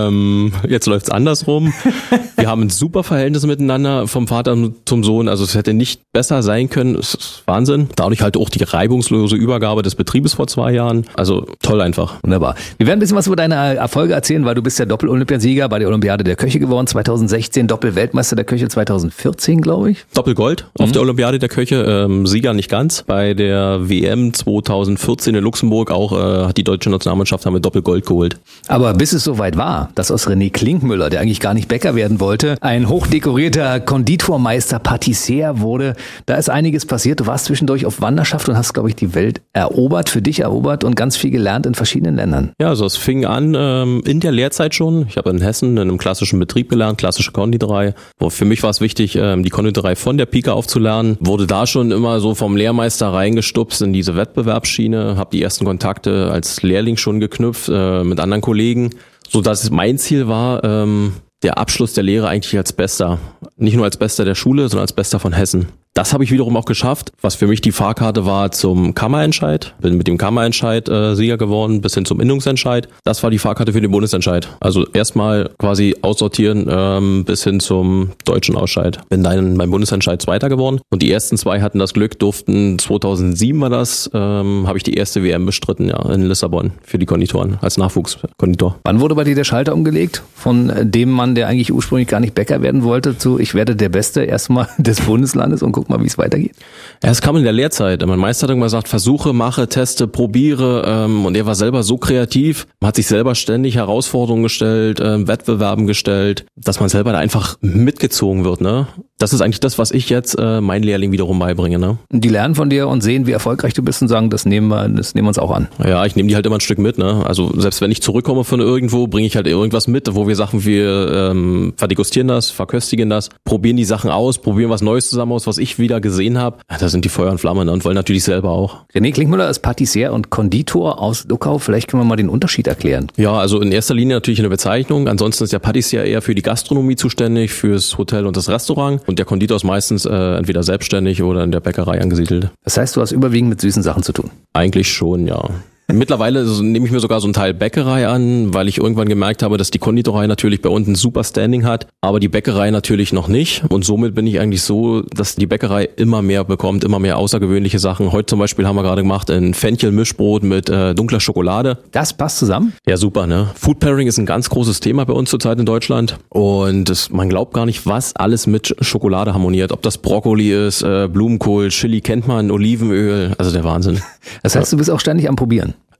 Jetzt läuft's andersrum. Wir haben ein super Verhältnis miteinander vom Vater zum Sohn. Also es hätte nicht besser sein können. Es ist Wahnsinn. Dadurch halt auch die reibungslose Übergabe des Betriebes vor 2 Jahren. Also toll einfach. Wunderbar. Wir werden ein bisschen was über deine Erfolge erzählen, weil du bist ja Doppel-Olympiasieger bei der Olympiade der Köche geworden 2016, Doppel-Weltmeister der Köche 2014, glaube ich. Doppelgold auf der Olympiade der Köche, Sieger nicht ganz. Bei der WM 2014 in Luxemburg auch hat die deutsche Nationalmannschaft haben wir Doppelgold geholt. Aber bis es soweit war, dass aus René Klinkmüller, der eigentlich gar nicht Bäcker werden wollte, ein hochdekorierter Konditormeister, Patissier wurde, da ist einiges passiert. Du warst zwischendurch auf Wanderschaft und hast, glaube ich, die Welt erobert, für dich erobert und ganz viel gelernt in verschiedenen Ländern. Ja, also es fing an in der Lehrzeit schon. Ich habe in Hessen in einem klassischen Betrieb gelernt, klassische Konditorei. Für mich war es wichtig, die Konditorei von der Pike auf zu lernen. Wurde da schon immer so vom Lehrmeister reingestupst in diese Wettbewerbsschiene. Habe die ersten Kontakte als Lehrling schon geknüpft mit anderen Kollegen, so dass mein Ziel war, der Abschluss der Lehre eigentlich als Bester. Nicht nur als Bester der Schule, sondern als Bester von Hessen. Das habe ich wiederum auch geschafft, was für mich die Fahrkarte war zum Kammerentscheid. Bin mit dem Kammerentscheid Sieger geworden, bis hin zum Innungsentscheid. Das war die Fahrkarte für den Bundesentscheid. Also erstmal quasi aussortieren bis hin zum deutschen Ausscheid. Bin dann beim Bundesentscheid Zweiter geworden. Und die ersten 2 hatten das Glück, durften 2007 war das, habe ich die erste WM bestritten, ja, in Lissabon für die Konditoren, als Nachwuchskonditor. Wann wurde bei dir der Schalter umgelegt? Von dem Mann, der eigentlich ursprünglich gar nicht Bäcker werden wollte, zu ich werde der Beste erstmal des Bundeslandes und guck mal, wie es weitergeht. Ja, es kam in der Lehrzeit. Mein Meister hat irgendwann gesagt, versuche, mache, teste, probiere. Und er war selber so kreativ, man hat sich selber ständig Herausforderungen gestellt, Wettbewerben gestellt, dass man selber da einfach mitgezogen wird, ne? Das ist eigentlich das, was ich jetzt meinen Lehrling wiederum beibringe, ne? Die lernen von dir und sehen, wie erfolgreich du bist und sagen, das nehmen wir uns auch an. Ja, ich nehme die halt immer ein Stück mit, ne? Also selbst wenn ich zurückkomme von irgendwo, bringe ich halt irgendwas mit, wo wir sagen, wir verdegustieren das, verköstigen das, probieren die Sachen aus, probieren was Neues zusammen aus, was ich wieder gesehen habe. Ja, da sind die Feuer und Flamme, ne? Und wollen natürlich selber auch. René Klinkmüller ist Patissier und Konditor aus Luckau. Vielleicht können wir mal den Unterschied erklären. Ja, also in erster Linie natürlich eine Bezeichnung. Ansonsten ist der Patissier eher für die Gastronomie zuständig, fürs Hotel und das Restaurant. Und der Konditor ist meistens entweder selbstständig oder in der Bäckerei angesiedelt. Das heißt, du hast überwiegend mit süßen Sachen zu tun? Eigentlich schon, ja. Mittlerweile nehme ich mir sogar so einen Teil Bäckerei an, weil ich irgendwann gemerkt habe, dass die Konditorei natürlich bei uns ein super Standing hat, aber die Bäckerei natürlich noch nicht. Und somit bin ich eigentlich so, dass die Bäckerei immer mehr bekommt, immer mehr außergewöhnliche Sachen. Heute zum Beispiel haben wir gerade gemacht ein Fenchel-Mischbrot mit dunkler Schokolade. Das passt zusammen? Ja, super, ne? Food Pairing ist ein ganz großes Thema bei uns zurzeit in Deutschland. Und man glaubt gar nicht, was alles mit Schokolade harmoniert. Ob das Brokkoli ist, Blumenkohl, Chili kennt man, Olivenöl, also der Wahnsinn. Das heißt, du bist auch ständig am Probieren?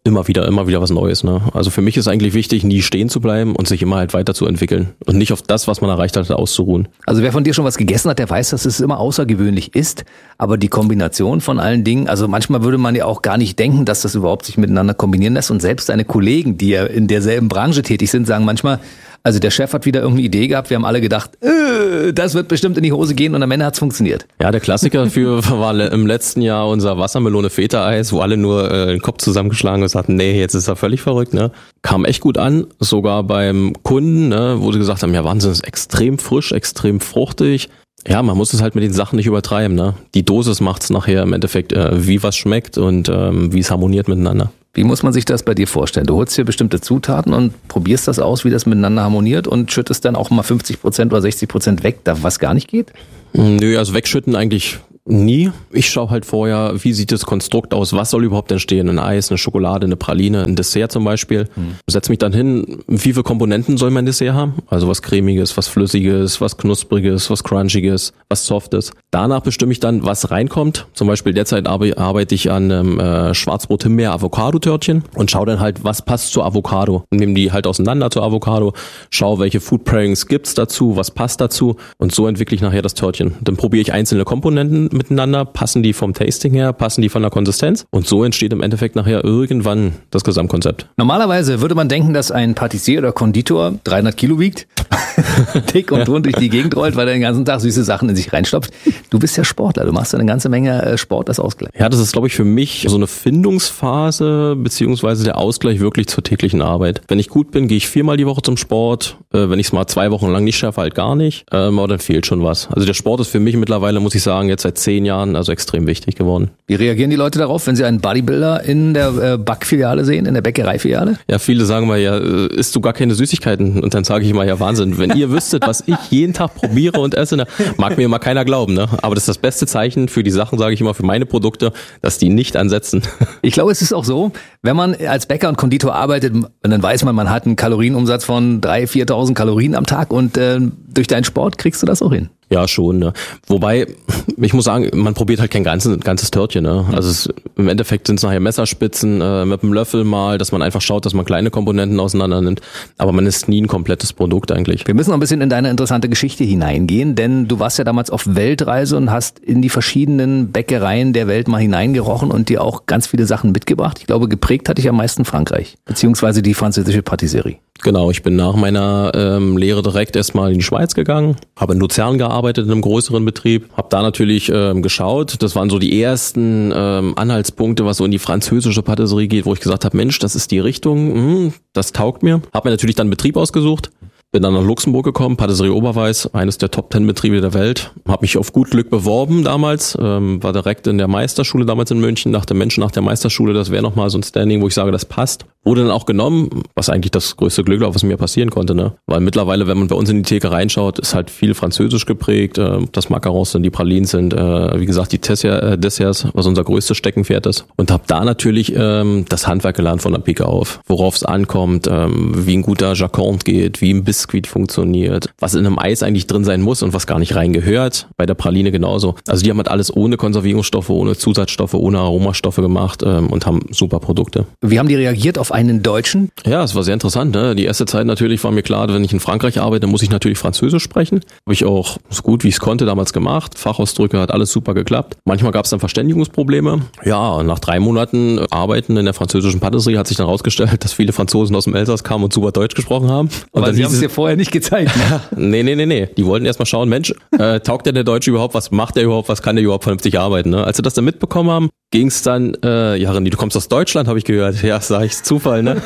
immer wieder was Neues. Ne? Also für mich ist eigentlich wichtig, nie stehen zu bleiben und sich immer halt weiterzuentwickeln und nicht auf das, was man erreicht hat, auszuruhen. Also wer von dir schon was gegessen hat, der weiß, dass es immer außergewöhnlich ist, aber die Kombination von allen Dingen, also manchmal würde man ja auch gar nicht denken, dass das überhaupt sich miteinander kombinieren lässt und selbst deine Kollegen, die ja in derselben Branche tätig sind, sagen manchmal, also der Chef hat wieder irgendeine Idee gehabt, wir haben alle gedacht, das wird bestimmt in die Hose gehen und am Ende hat's funktioniert. Ja, der Klassiker dafür war im letzten Jahr unser Wassermelone-Feta-Eis, wo alle nur den Kopf zusammengeschlagen und sagten, nee, jetzt ist er völlig verrückt. Ne? Kam echt gut an, sogar beim Kunden, ne, wo sie gesagt haben, ja Wahnsinn, ist extrem frisch, extrem fruchtig. Ja, man muss es halt mit den Sachen nicht übertreiben. Ne? Die Dosis macht's nachher im Endeffekt, wie was schmeckt und wie es harmoniert miteinander. Wie muss man sich das bei dir vorstellen? Du holst hier bestimmte Zutaten und probierst das aus, wie das miteinander harmoniert und schüttest dann auch mal 50% oder 60% weg, da was gar nicht geht? Nö, also wegschütten eigentlich nie. Ich schaue halt vorher, wie sieht das Konstrukt aus, was soll überhaupt entstehen, ein Eis, eine Schokolade, eine Praline, ein Dessert zum Beispiel. Setz mich dann hin, wie viele Komponenten soll mein Dessert haben? Also was Cremiges, was Flüssiges, was Knuspriges, was Crunchiges, was Softes. Danach bestimme ich dann, was reinkommt. Zum Beispiel derzeit arbeite ich an einem Schwarzbrot-Himbeer-Avocado-Törtchen und schaue dann halt, was passt zur Avocado. Und nehme die halt auseinander zur Avocado, schaue, welche Food Pairings gibt's dazu, was passt dazu und so entwickle ich nachher das Törtchen. Dann probiere ich einzelne Komponenten miteinander, passen die vom Tasting her, passen die von der Konsistenz und so entsteht im Endeffekt nachher irgendwann das Gesamtkonzept. Normalerweise würde man denken, dass ein Patissier oder Konditor 300 Kilo wiegt, dick und rund durch die Gegend rollt, weil er den ganzen Tag süße Sachen in sich reinstopft. Du bist ja Sportler, du machst ja eine ganze Menge Sport als Ausgleich. Ja, das ist, glaube ich, für mich so eine Findungsphase beziehungsweise der Ausgleich wirklich zur täglichen Arbeit. Wenn ich gut bin, gehe ich 4-mal die Woche zum Sport. Wenn ich es mal 2 Wochen lang nicht schaffe, halt gar nicht. Aber dann fehlt schon was. Also der Sport ist für mich mittlerweile, muss ich sagen, jetzt seit 10 Jahren also extrem wichtig geworden. Wie reagieren die Leute darauf, wenn sie einen Bodybuilder in der Backfiliale sehen, in der Bäckereifiliale? Ja, viele sagen mal, ja, isst du gar keine Süßigkeiten? Und dann sage ich mal, ja Wahnsinn, wenn ihr wüsstet, was ich jeden Tag probiere und esse, ne, mag mir immer keiner glauben. Ne? Aber das ist das beste Zeichen für die Sachen, sage ich immer, für meine Produkte, dass die nicht ansetzen. Ich glaube, es ist auch so, wenn man als Bäcker und Konditor arbeitet, dann weiß man, man hat einen Kalorienumsatz von 3.000, 4.000 Kalorien am Tag und durch deinen Sport kriegst du das auch hin. Ja, schon. Ne? Wobei, ich muss sagen, man probiert halt kein ganzes Törtchen. Ne? Also im Endeffekt sind es nachher Messerspitzen mit einem Löffel mal, dass man einfach schaut, dass man kleine Komponenten auseinander nimmt. Aber man isst nie ein komplettes Produkt eigentlich. Wir müssen noch ein bisschen in deine interessante Geschichte hineingehen, denn du warst ja damals auf Weltreise und hast in die verschiedenen Bäckereien der Welt mal hineingerochen und dir auch ganz viele Sachen mitgebracht. Ich glaube, geprägt hatte ich am meisten Frankreich, beziehungsweise die französische Patisserie. Genau, ich bin nach meiner Lehre direkt erstmal in die Schweiz gegangen, habe in Luzern gearbeitet, in einem größeren Betrieb, habe da natürlich geschaut, das waren so die ersten Anhaltspunkte, was so in die französische Patisserie geht, wo ich gesagt habe, Mensch, das ist die Richtung, das taugt mir. Habe mir natürlich dann einen Betrieb ausgesucht. Bin dann nach Luxemburg gekommen, Patisserie Oberweiß, eines der Top 10 Betriebe der Welt. Habe mich auf gut Glück beworben damals, war direkt in der Meisterschule damals in München, dachte Mensch, nach der Meisterschule, das wäre nochmal so ein Standing, wo ich sage, das passt. Wurde dann auch genommen, was eigentlich das größte Glück war, was mir passieren konnte. Ne? Weil mittlerweile, wenn man bei uns in die Theke reinschaut, ist halt viel französisch geprägt, das Macarons sind, die Pralinen sind, wie gesagt, die Desserts, was unser größtes Steckenpferd ist. Und habe da natürlich das Handwerk gelernt von der Pike auf, worauf es ankommt, wie ein guter Jacquard geht, wie ein Biskuit funktioniert, was in einem Eis eigentlich drin sein muss und was gar nicht reingehört. Bei der Praline genauso. Also die haben halt alles ohne Konservierungsstoffe, ohne Zusatzstoffe, ohne Aromastoffe gemacht und haben super Produkte. Wie haben die reagiert auf einen Deutschen? Ja, es war sehr interessant. Ne? Die erste Zeit natürlich war mir klar, wenn ich in Frankreich arbeite, muss ich natürlich Französisch sprechen. Habe ich auch so gut wie ich es konnte damals gemacht. Fachausdrücke, hat alles super geklappt. Manchmal gab es dann Verständigungsprobleme. Ja, nach 3 Monaten Arbeiten in der französischen Patisserie hat sich dann rausgestellt, dass viele Franzosen aus dem Elsass kamen und super Deutsch gesprochen haben. Und aber sie haben es dir vorher nicht gezeigt. Ne? Nee. Die wollten erstmal schauen, Mensch, taugt der Deutsche überhaupt? Was macht der überhaupt? Was kann der überhaupt vernünftig arbeiten? Ne? Als sie das dann mitbekommen haben, ging es dann, ja René, du kommst aus Deutschland, habe ich gehört. Ja, sag ich, Zufall, ne?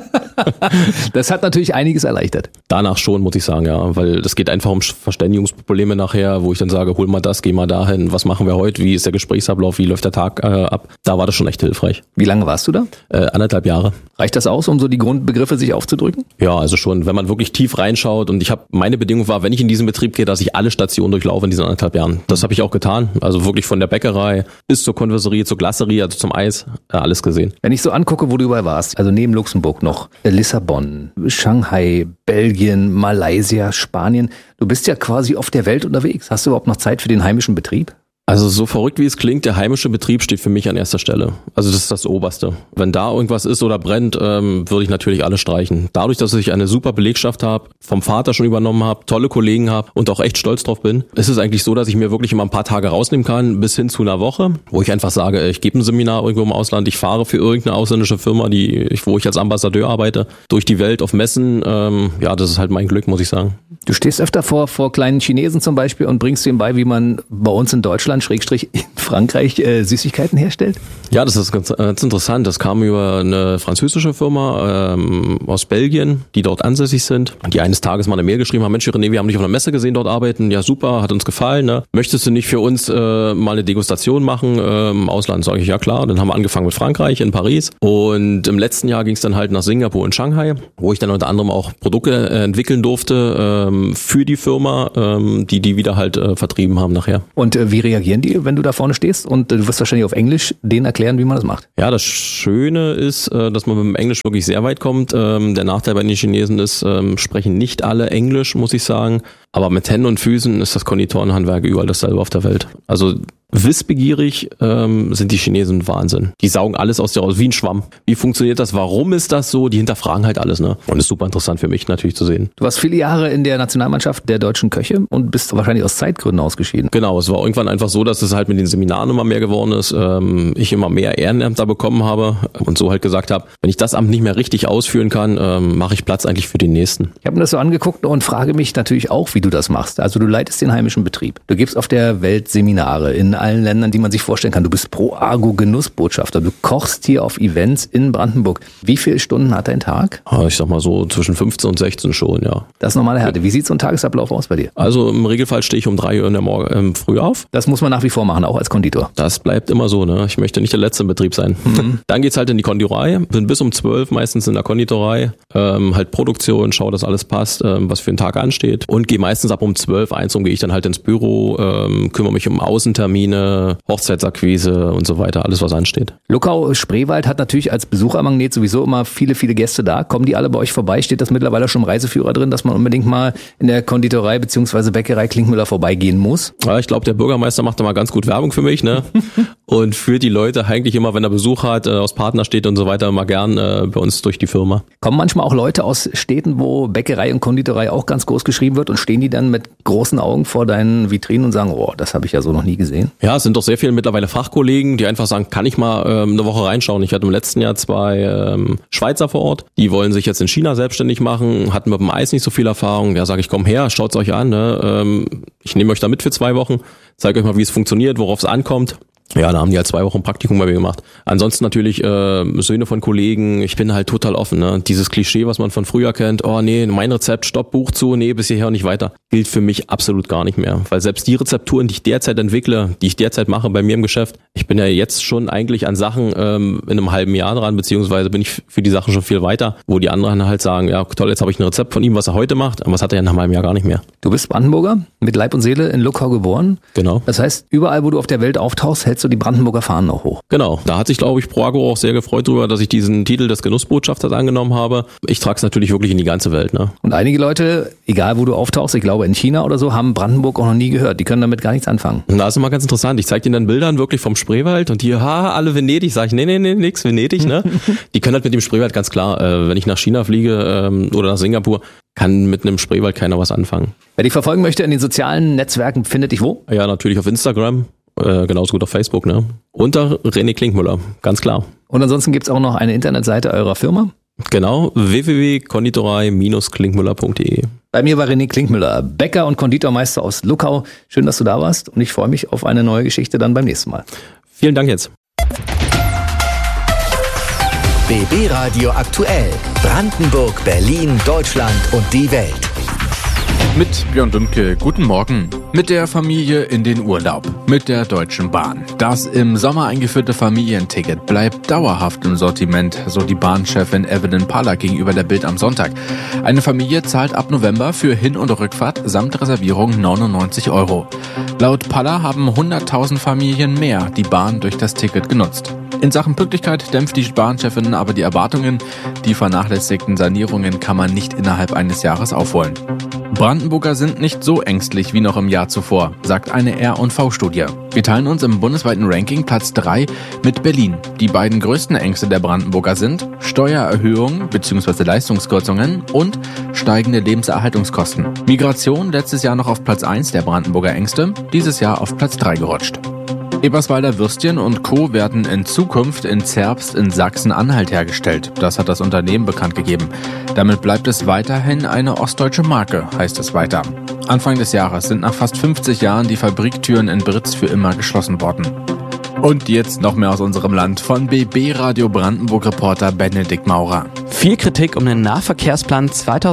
Das hat natürlich einiges erleichtert. Danach schon, muss ich sagen, ja, weil das geht einfach um Verständigungsprobleme nachher, wo ich dann sage, hol mal das, geh mal dahin, was machen wir heute, wie ist der Gesprächsablauf, wie läuft der Tag ab. Da war das schon echt hilfreich. Wie lange warst du da? 1,5 Jahre. Reicht das aus, um so die Grundbegriffe sich aufzudrücken? Ja, also schon, wenn man wirklich tief reinschaut und meine Bedingung war, wenn ich in diesen Betrieb gehe, dass ich alle Stationen durchlaufe in diesen 1,5 Jahren. Das habe ich auch getan, also wirklich von der Bäckerei bis zur Konfiserie, zur Glacerie, also zum Eis, alles gesehen. Wenn ich so angucke, wo du überall warst, also neben Luxemburg noch, Lissabon, Shanghai, Belgien, Malaysia, Spanien, du bist ja quasi auf der Welt unterwegs. Hast du überhaupt noch Zeit für den heimischen Betrieb? Also so verrückt wie es klingt, der heimische Betrieb steht für mich an erster Stelle. Also das ist das Oberste. Wenn da irgendwas ist oder brennt, würde ich natürlich alles streichen. Dadurch, dass ich eine super Belegschaft habe, vom Vater schon übernommen habe, tolle Kollegen habe und auch echt stolz drauf bin, ist es eigentlich so, dass ich mir wirklich immer ein paar Tage rausnehmen kann, bis hin zu einer Woche, wo ich einfach sage, ich gebe ein Seminar irgendwo im Ausland, ich fahre für irgendeine ausländische Firma, wo ich als Ambassadeur arbeite, durch die Welt auf Messen. Das ist halt mein Glück, muss ich sagen. Du stehst öfter vor kleinen Chinesen zum Beispiel und bringst denen bei, wie man bei uns in Deutschland, Schrägstrich in Frankreich, Süßigkeiten herstellt? Ja, das ist ganz interessant. Das kam über eine französische Firma aus Belgien, die dort ansässig sind. Die eines Tages mal eine Mail geschrieben haben, Mensch René, wir haben dich auf einer Messe gesehen dort arbeiten. Ja super, hat uns gefallen. Ne? Möchtest du nicht für uns mal eine Degustation machen im Ausland? Sage ich, ja klar. Dann haben wir angefangen mit Frankreich in Paris. Und im letzten Jahr ging es dann halt nach Singapur und Shanghai, wo ich dann unter anderem auch Produkte entwickeln durfte für die Firma, die wieder halt vertrieben haben nachher. Und wie reagieren die, wenn du da vorne stehst? Und du wirst wahrscheinlich auf Englisch denen erklären, wie man das macht. Ja, das Schöne ist, dass man mit dem Englisch wirklich sehr weit kommt. Der Nachteil bei den Chinesen ist, sprechen nicht alle Englisch, muss ich sagen. Aber mit Händen und Füßen ist das Konditorenhandwerk überall dasselbe auf der Welt. Also wissbegierig sind die Chinesen Wahnsinn. Die saugen alles aus dir raus, wie ein Schwamm. Wie funktioniert das? Warum ist das so? Die hinterfragen halt alles, ne? Und ist super interessant für mich natürlich zu sehen. Du warst viele Jahre in der Nationalmannschaft der deutschen Köche und bist wahrscheinlich aus Zeitgründen ausgeschieden. Genau, es war irgendwann einfach so, dass es halt mit den Seminaren immer mehr geworden ist. Ich immer mehr Ehrenämter bekommen habe und so halt gesagt habe, wenn ich das Amt nicht mehr richtig ausführen kann, mache ich Platz eigentlich für den nächsten. Ich habe mir das so angeguckt und frage mich natürlich auch, wie du das machst. Also du leitest den heimischen Betrieb. Du gibst auf der Welt Seminare in allen Ländern, die man sich vorstellen kann. Du bist Pro Agro Genussbotschafter. Du kochst hier auf Events in Brandenburg. Wie viele Stunden hat dein Tag? Ich sag mal so zwischen 15 und 16 schon, ja. Das ist normale Härte. Wie sieht so ein Tagesablauf aus bei dir? Also im Regelfall stehe ich um 3 Uhr in der Morgen früh auf. Das muss man nach wie vor machen, auch als Konditor. Das bleibt immer so, ne? Ich möchte nicht der Letzte im Betrieb sein. Dann geht's halt in die Konditorei. Bin bis um 12 meistens in der Konditorei. Halt Produktion, schau, dass alles passt, was für den Tag ansteht. Und gehe meistens ab um 12, 1 gehe ich dann halt ins Büro, kümmere mich um Außentermine, Hochzeitsakquise und so weiter, alles was ansteht. Luckau-Spreewald hat natürlich als Besuchermagnet sowieso immer viele, viele Gäste da. Kommen die alle bei euch vorbei? Steht das mittlerweile schon im Reiseführer drin, dass man unbedingt mal in der Konditorei bzw. Bäckerei Klinkmüller vorbeigehen muss? Ja, ich glaube, der Bürgermeister macht da mal ganz gut Werbung für mich, ne? Und führt die Leute eigentlich immer, wenn er Besuch hat, aus Partnerstädten und so weiter, mal gern bei uns durch die Firma. Kommen manchmal auch Leute aus Städten, wo Bäckerei und Konditorei auch ganz groß geschrieben wird und stehen die dann mit großen Augen vor deinen Vitrinen und sagen, oh, das habe ich ja so noch nie gesehen? Ja, es sind doch sehr viele mittlerweile Fachkollegen, die einfach sagen, kann ich mal eine Woche reinschauen. Ich hatte im letzten Jahr 2 Schweizer vor Ort, die wollen sich jetzt in China selbstständig machen, hatten mit dem Eis nicht so viel Erfahrung. Ja, sage ich, komm her, schaut's euch an. Ne? Ich nehme euch da mit für 2 Wochen, zeige euch mal, wie es funktioniert, worauf es ankommt. Ja, da haben die halt 2 Wochen Praktikum bei mir gemacht. Ansonsten natürlich Söhne von Kollegen. Ich bin halt total offen. Ne? Dieses Klischee, was man von früher kennt, oh nee, mein Rezept, Stopp, Buch zu, nee, bis hierher und nicht weiter, gilt für mich absolut gar nicht mehr. Weil selbst die Rezepturen, die ich derzeit entwickle, die ich derzeit mache bei mir im Geschäft, ich bin ja jetzt schon eigentlich an Sachen in einem halben Jahr dran, beziehungsweise bin ich für die Sachen schon viel weiter, wo die anderen halt sagen, ja toll, jetzt habe ich ein Rezept von ihm, was er heute macht, aber was hat er ja nach einem halben Jahr gar nicht mehr. Du bist Brandenburger, mit Leib und Seele in Luckau geboren. Genau. Das heißt, überall, wo du auf der Welt auftauchst, hältst du die Brandenburger Fahnen noch hoch. Genau. Da hat sich, glaube ich, Pro Agro auch sehr gefreut darüber, dass ich diesen Titel des Genussbotschafters angenommen habe. Ich trage es natürlich wirklich in die ganze Welt. Ne? Und einige Leute, egal wo du auftauchst, ich glaube in China oder so, haben Brandenburg auch noch nie gehört. Die können damit gar nichts anfangen. Und da ist immer ganz interessant. Ich zeige denen dann Bildern wirklich vom Spreewald und die, alle Venedig. Sag ich, nee, nix Venedig. Ne? Die können halt mit dem Spreewald ganz klar, wenn ich nach China fliege oder nach Singapur, kann mit einem Spreewald keiner was anfangen. Wer dich verfolgen möchte in den sozialen Netzwerken, findet dich wo? Ja, natürlich auf Instagram. Genauso gut auf Facebook, ne? Unter René Klinkmüller, ganz klar. Und ansonsten gibt's auch noch eine Internetseite eurer Firma? Genau, www.konditorei-klinkmüller.de. Bei mir war René Klinkmüller, Bäcker und Konditormeister aus Luckau. Schön, dass du da warst und ich freue mich auf eine neue Geschichte dann beim nächsten Mal. Vielen Dank jetzt. BB Radio aktuell. Brandenburg, Berlin, Deutschland und die Welt. Mit Björn Dümke, guten Morgen. Mit der Familie in den Urlaub. Mit der Deutschen Bahn. Das im Sommer eingeführte Familienticket bleibt dauerhaft im Sortiment, so die Bahnchefin Evelyn Paller gegenüber der Bild am Sonntag. Eine Familie zahlt ab November für Hin- und Rückfahrt samt Reservierung 99 €. Laut Paller haben 100.000 Familien mehr die Bahn durch das Ticket genutzt. In Sachen Pünktlichkeit dämpft die Bahnchefin aber die Erwartungen. Die vernachlässigten Sanierungen kann man nicht innerhalb eines Jahres aufholen. Brandenburger sind nicht so ängstlich wie noch im Jahr Jahr zuvor, sagt eine R&V-Studie. Wir teilen uns im bundesweiten Ranking Platz 3 mit Berlin. Die beiden größten Ängste der Brandenburger sind Steuererhöhungen bzw. Leistungskürzungen und steigende Lebenserhaltungskosten. Migration letztes Jahr noch auf Platz 1 der Brandenburger Ängste, dieses Jahr auf Platz 3 gerutscht. Eberswalder Würstchen und Co. werden in Zukunft in Zerbst in Sachsen-Anhalt hergestellt. Das hat das Unternehmen bekannt gegeben. Damit bleibt es weiterhin eine ostdeutsche Marke, heißt es weiter. Anfang des Jahres sind nach fast 50 Jahren die Fabriktüren in Britz für immer geschlossen worden. Und jetzt noch mehr aus unserem Land von BB Radio Brandenburg-Reporter Benedikt Maurer. Viel Kritik um den Nahverkehrsplan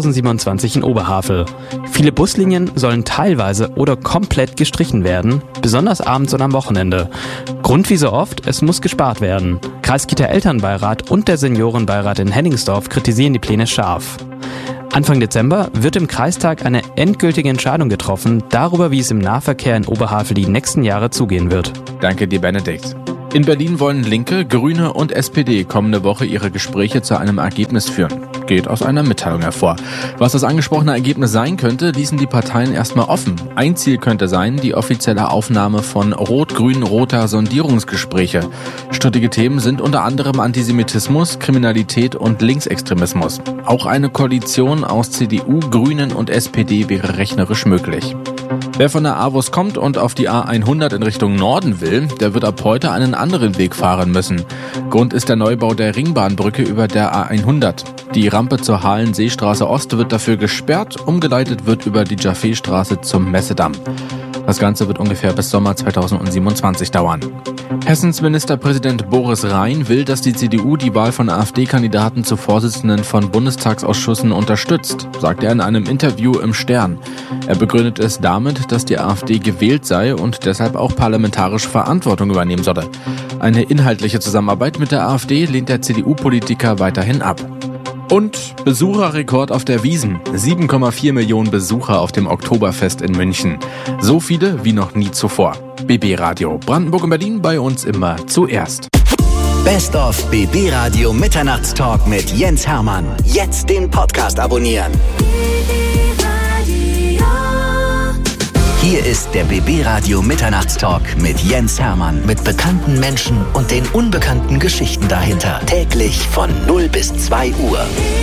2027 in Oberhavel. Viele Buslinien sollen teilweise oder komplett gestrichen werden, besonders abends und am Wochenende. Grund wie so oft, es muss gespart werden. Kreis-Kita-Elternbeirat und der Seniorenbeirat in Hennigsdorf kritisieren die Pläne scharf. Anfang Dezember wird im Kreistag eine endgültige Entscheidung getroffen darüber, wie es im Nahverkehr in Oberhavel die nächsten Jahre zugehen wird. Danke dir, Benedikt. In Berlin wollen Linke, Grüne und SPD kommende Woche ihre Gespräche zu einem Ergebnis führen. Geht aus einer Mitteilung hervor. Was das angesprochene Ergebnis sein könnte, ließen die Parteien erstmal offen. Ein Ziel könnte sein, die offizielle Aufnahme von rot-grün-roter Sondierungsgespräche. Strittige Themen sind unter anderem Antisemitismus, Kriminalität und Linksextremismus. Auch eine Koalition aus CDU, Grünen und SPD wäre rechnerisch möglich. Wer von der AWUS kommt und auf die A100 in Richtung Norden will, der wird ab heute einen anderen Weg fahren müssen. Grund ist der Neubau der Ringbahnbrücke über der A100. Die Rampe zur Hahlen-Seestraße Ost wird dafür gesperrt, umgeleitet wird über die Jaffe-Straße zum Messedamm. Das Ganze wird ungefähr bis Sommer 2027 dauern. Hessens Ministerpräsident Boris Rhein will, dass die CDU die Wahl von AfD-Kandidaten zu Vorsitzenden von Bundestagsausschüssen unterstützt, sagt er in einem Interview im Stern. Er begründet es damit, dass die AfD gewählt sei und deshalb auch parlamentarische Verantwortung übernehmen solle. Eine inhaltliche Zusammenarbeit mit der AfD lehnt der CDU-Politiker weiterhin ab. Und Besucherrekord auf der Wiesn. 7,4 Millionen Besucher auf dem Oktoberfest in München. So viele wie noch nie zuvor. BB Radio Brandenburg und Berlin, bei uns immer zuerst. Best of BB Radio Mitternachtstalk mit Jens Hermann. Jetzt den Podcast abonnieren. Hier ist der BB Radio Mitternachtstalk mit Jens Hermann. Mit bekannten Menschen und den unbekannten Geschichten dahinter. Täglich von 0 bis 2 Uhr.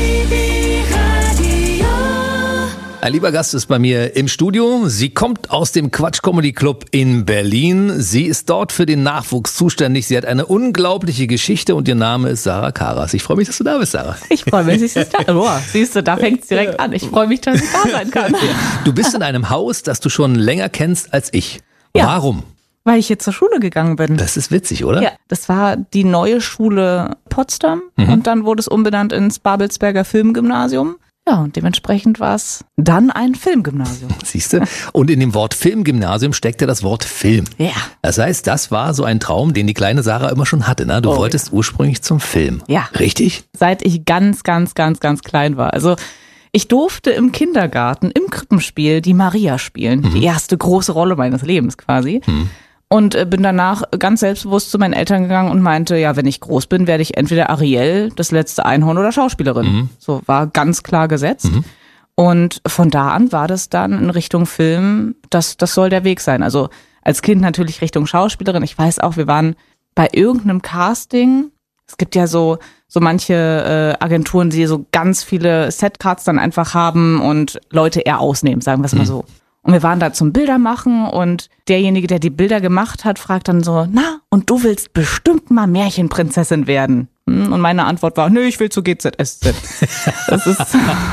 Ein lieber Gast ist bei mir im Studio. Sie kommt aus dem Quatsch Comedy Club in Berlin. Sie ist dort für den Nachwuchs zuständig. Sie hat eine unglaubliche Geschichte und ihr Name ist Sarah Karas. Ich freue mich, dass du da bist, Sarah. Ich freue mich, dass ich da bin. Oh, siehst du, da fängt es direkt an. Ich freue mich, dass ich da sein kann. Du bist in einem Haus, das du schon länger kennst als ich. Ja. Warum? Weil ich jetzt zur Schule gegangen bin. Das ist witzig, oder? Ja, das war die neue Schule Potsdam und dann wurde es umbenannt ins Babelsberger Filmgymnasium. Ja, und dementsprechend war es dann ein Filmgymnasium. Siehst du? Und in dem Wort Filmgymnasium steckte das Wort Film. Ja. Das heißt, das war so ein Traum, den die kleine Sarah immer schon hatte. Ne? Du wolltest ursprünglich zum Film. Ja. Richtig? Seit ich ganz klein war. Also ich durfte im Kindergarten, im Krippenspiel die Maria spielen. Die erste große Rolle meines Lebens quasi. Und bin danach ganz selbstbewusst zu meinen Eltern gegangen und meinte, ja, wenn ich groß bin, werde ich entweder Ariel, das letzte Einhorn oder Schauspielerin. So war ganz klar gesetzt. Und von da an war das dann in Richtung Film, das soll der Weg sein. Also als Kind natürlich Richtung Schauspielerin. Ich weiß auch, wir waren bei irgendeinem Casting. Es gibt ja so manche Agenturen, die so ganz viele Setcards dann einfach haben und Leute eher ausnehmen, sagen wir es mal so. Und wir waren da zum Bildermachen und derjenige, der die Bilder gemacht hat, fragt dann so, na, und du willst bestimmt mal Märchenprinzessin werden? Und meine Antwort war, nö, ich will zu GZSZ. Das ist,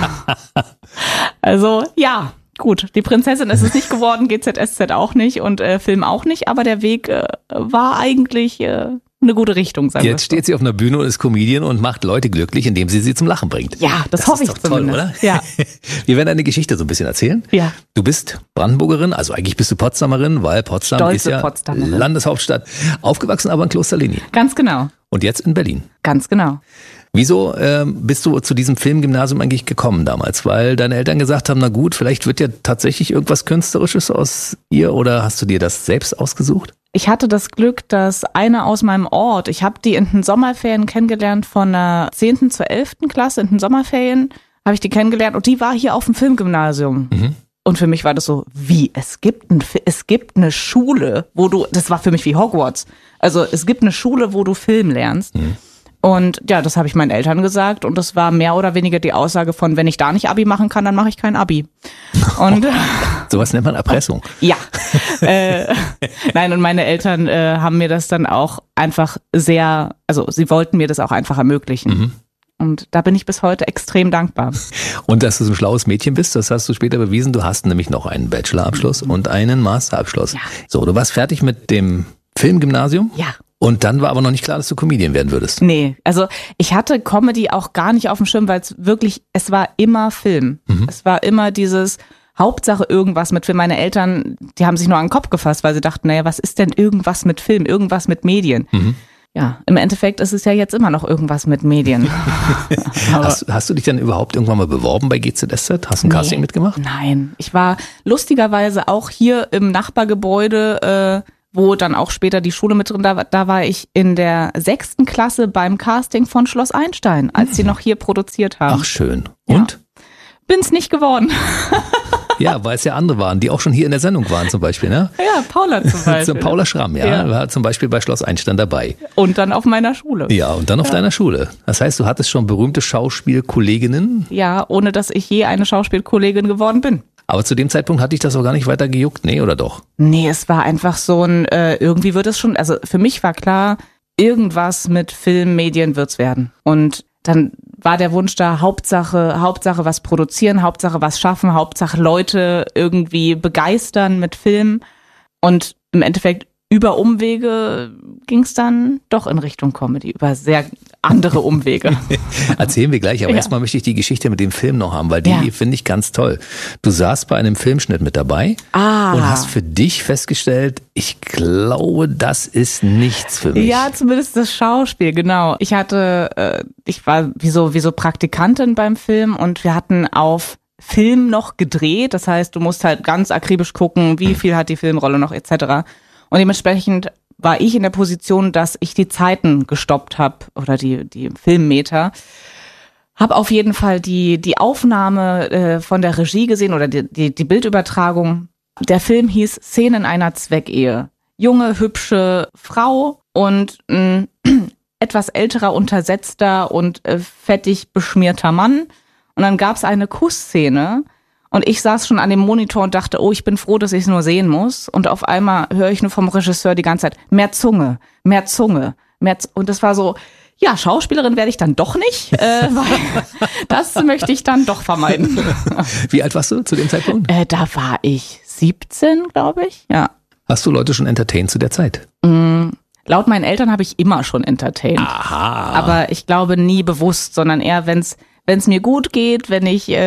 also, ja, gut, die Prinzessin ist es nicht geworden, GZSZ auch nicht und Film auch nicht, aber der Weg war eigentlich eine gute Richtung, sagen wir. Jetzt steht sie auf einer Bühne und ist Comedian und macht Leute glücklich, indem sie zum Lachen bringt. Ja, das hoffe ich ist doch toll, oder? Ja. Wir werden deine Geschichte so ein bisschen erzählen. Ja. Du bist Brandenburgerin, also eigentlich bist du Potsdamerin, weil Potsdam Stolze ist ja Potsdamerin. Landeshauptstadt. Aufgewachsen aber in Klosterlini. Ganz genau. Und jetzt in Berlin. Ganz genau. Wieso bist du zu diesem Filmgymnasium eigentlich gekommen damals? Weil deine Eltern gesagt haben, na gut, vielleicht wird ja tatsächlich irgendwas Künstlerisches aus ihr, oder hast du dir das selbst ausgesucht? Ich hatte das Glück, dass eine aus meinem Ort, ich habe die in den Sommerferien kennengelernt, von der 10. zur 11. Klasse, in den Sommerferien habe ich die kennengelernt und die war hier auf dem Filmgymnasium. Und für mich war das so, es gibt eine Schule, das war für mich wie Hogwarts. Also es gibt eine Schule, wo du Film lernst. Und ja, das habe ich meinen Eltern gesagt und das war mehr oder weniger die Aussage von, wenn ich da nicht Abi machen kann, dann mache ich kein Abi. Und sowas nennt man Erpressung. Ja. Nein, und meine Eltern haben mir das dann auch einfach sie wollten mir das auch einfach ermöglichen. Und da bin ich bis heute extrem dankbar. Und dass du so ein schlaues Mädchen bist, das hast du später bewiesen. Du hast nämlich noch einen Bachelorabschluss und einen Masterabschluss. Ja. So, du warst fertig mit dem Filmgymnasium? Ja. Und dann war aber noch nicht klar, dass du Comedian werden würdest. Nee, also ich hatte Comedy auch gar nicht auf dem Schirm, weil es war immer Film. Es war immer dieses Hauptsache irgendwas mit Film. Meine Eltern, die haben sich nur an den Kopf gefasst, weil sie dachten, naja, was ist denn irgendwas mit Film, irgendwas mit Medien? Ja, im Endeffekt ist es ja jetzt immer noch irgendwas mit Medien. Hast du dich dann überhaupt irgendwann mal beworben bei GZSZ? Hast du ein Casting mitgemacht? Nein, ich war lustigerweise auch hier im Nachbargebäude, wo dann auch später die Schule mit drin, da war ich in der 6. Klasse beim Casting von Schloss Einstein, als sie noch hier produziert haben. Ach schön. Und? Ja. Bin's nicht geworden. Ja, weil es ja andere waren, die auch schon hier in der Sendung waren zum Beispiel, ne? Ja, Paula zum Beispiel. Paula Schramm, ja, war zum Beispiel bei Schloss Einstein dabei. Und dann auf meiner Schule. Ja, und dann auf deiner Schule. Das heißt, du hattest schon berühmte Schauspielkolleginnen? Ja, ohne dass ich je eine Schauspielkollegin geworden bin. Aber zu dem Zeitpunkt hatte ich das auch gar nicht weiter gejuckt, nee, oder doch? Nee, es war einfach so ein, irgendwie wird es schon, also für mich war klar, irgendwas mit Film, Medien wird's werden. Und dann war der Wunsch da, Hauptsache was produzieren, Hauptsache was schaffen, Hauptsache Leute irgendwie begeistern mit Film. Und im Endeffekt über Umwege ging es dann doch in Richtung Comedy, über sehr andere Umwege. Erzählen wir gleich, aber erstmal möchte ich die Geschichte mit dem Film noch haben, weil die finde ich ganz toll. Du saßt bei einem Filmschnitt mit dabei und hast für dich festgestellt, ich glaube, das ist nichts für mich. Ja, zumindest das Schauspiel, genau. Ich war wie so Praktikantin beim Film und wir hatten auf Film noch gedreht. Das heißt, du musst halt ganz akribisch gucken, wie viel hat die Filmrolle noch etc. Und dementsprechend war ich in der Position, dass ich die Zeiten gestoppt habe oder die Filmmeter. Habe auf jeden Fall die Aufnahme von der Regie gesehen oder die Bildübertragung. Der Film hieß Szenen einer Zweckehe. Junge, hübsche Frau und ein etwas älterer, untersetzter und fettig beschmierter Mann. Und dann gab's eine Kussszene. Und ich saß schon an dem Monitor und dachte, oh, ich bin froh, dass ich es nur sehen muss. Und auf einmal höre ich nur vom Regisseur die ganze Zeit, mehr Zunge, mehr Zunge, und das war so, ja, Schauspielerin werde ich dann doch nicht, weil das möchte ich dann doch vermeiden. Wie alt warst du zu dem Zeitpunkt? Da war ich 17, glaube ich, ja. Hast du Leute schon entertained zu der Zeit? Laut meinen Eltern habe ich immer schon entertained. Aha. Aber ich glaube nie bewusst, sondern eher, wenn's mir gut geht, wenn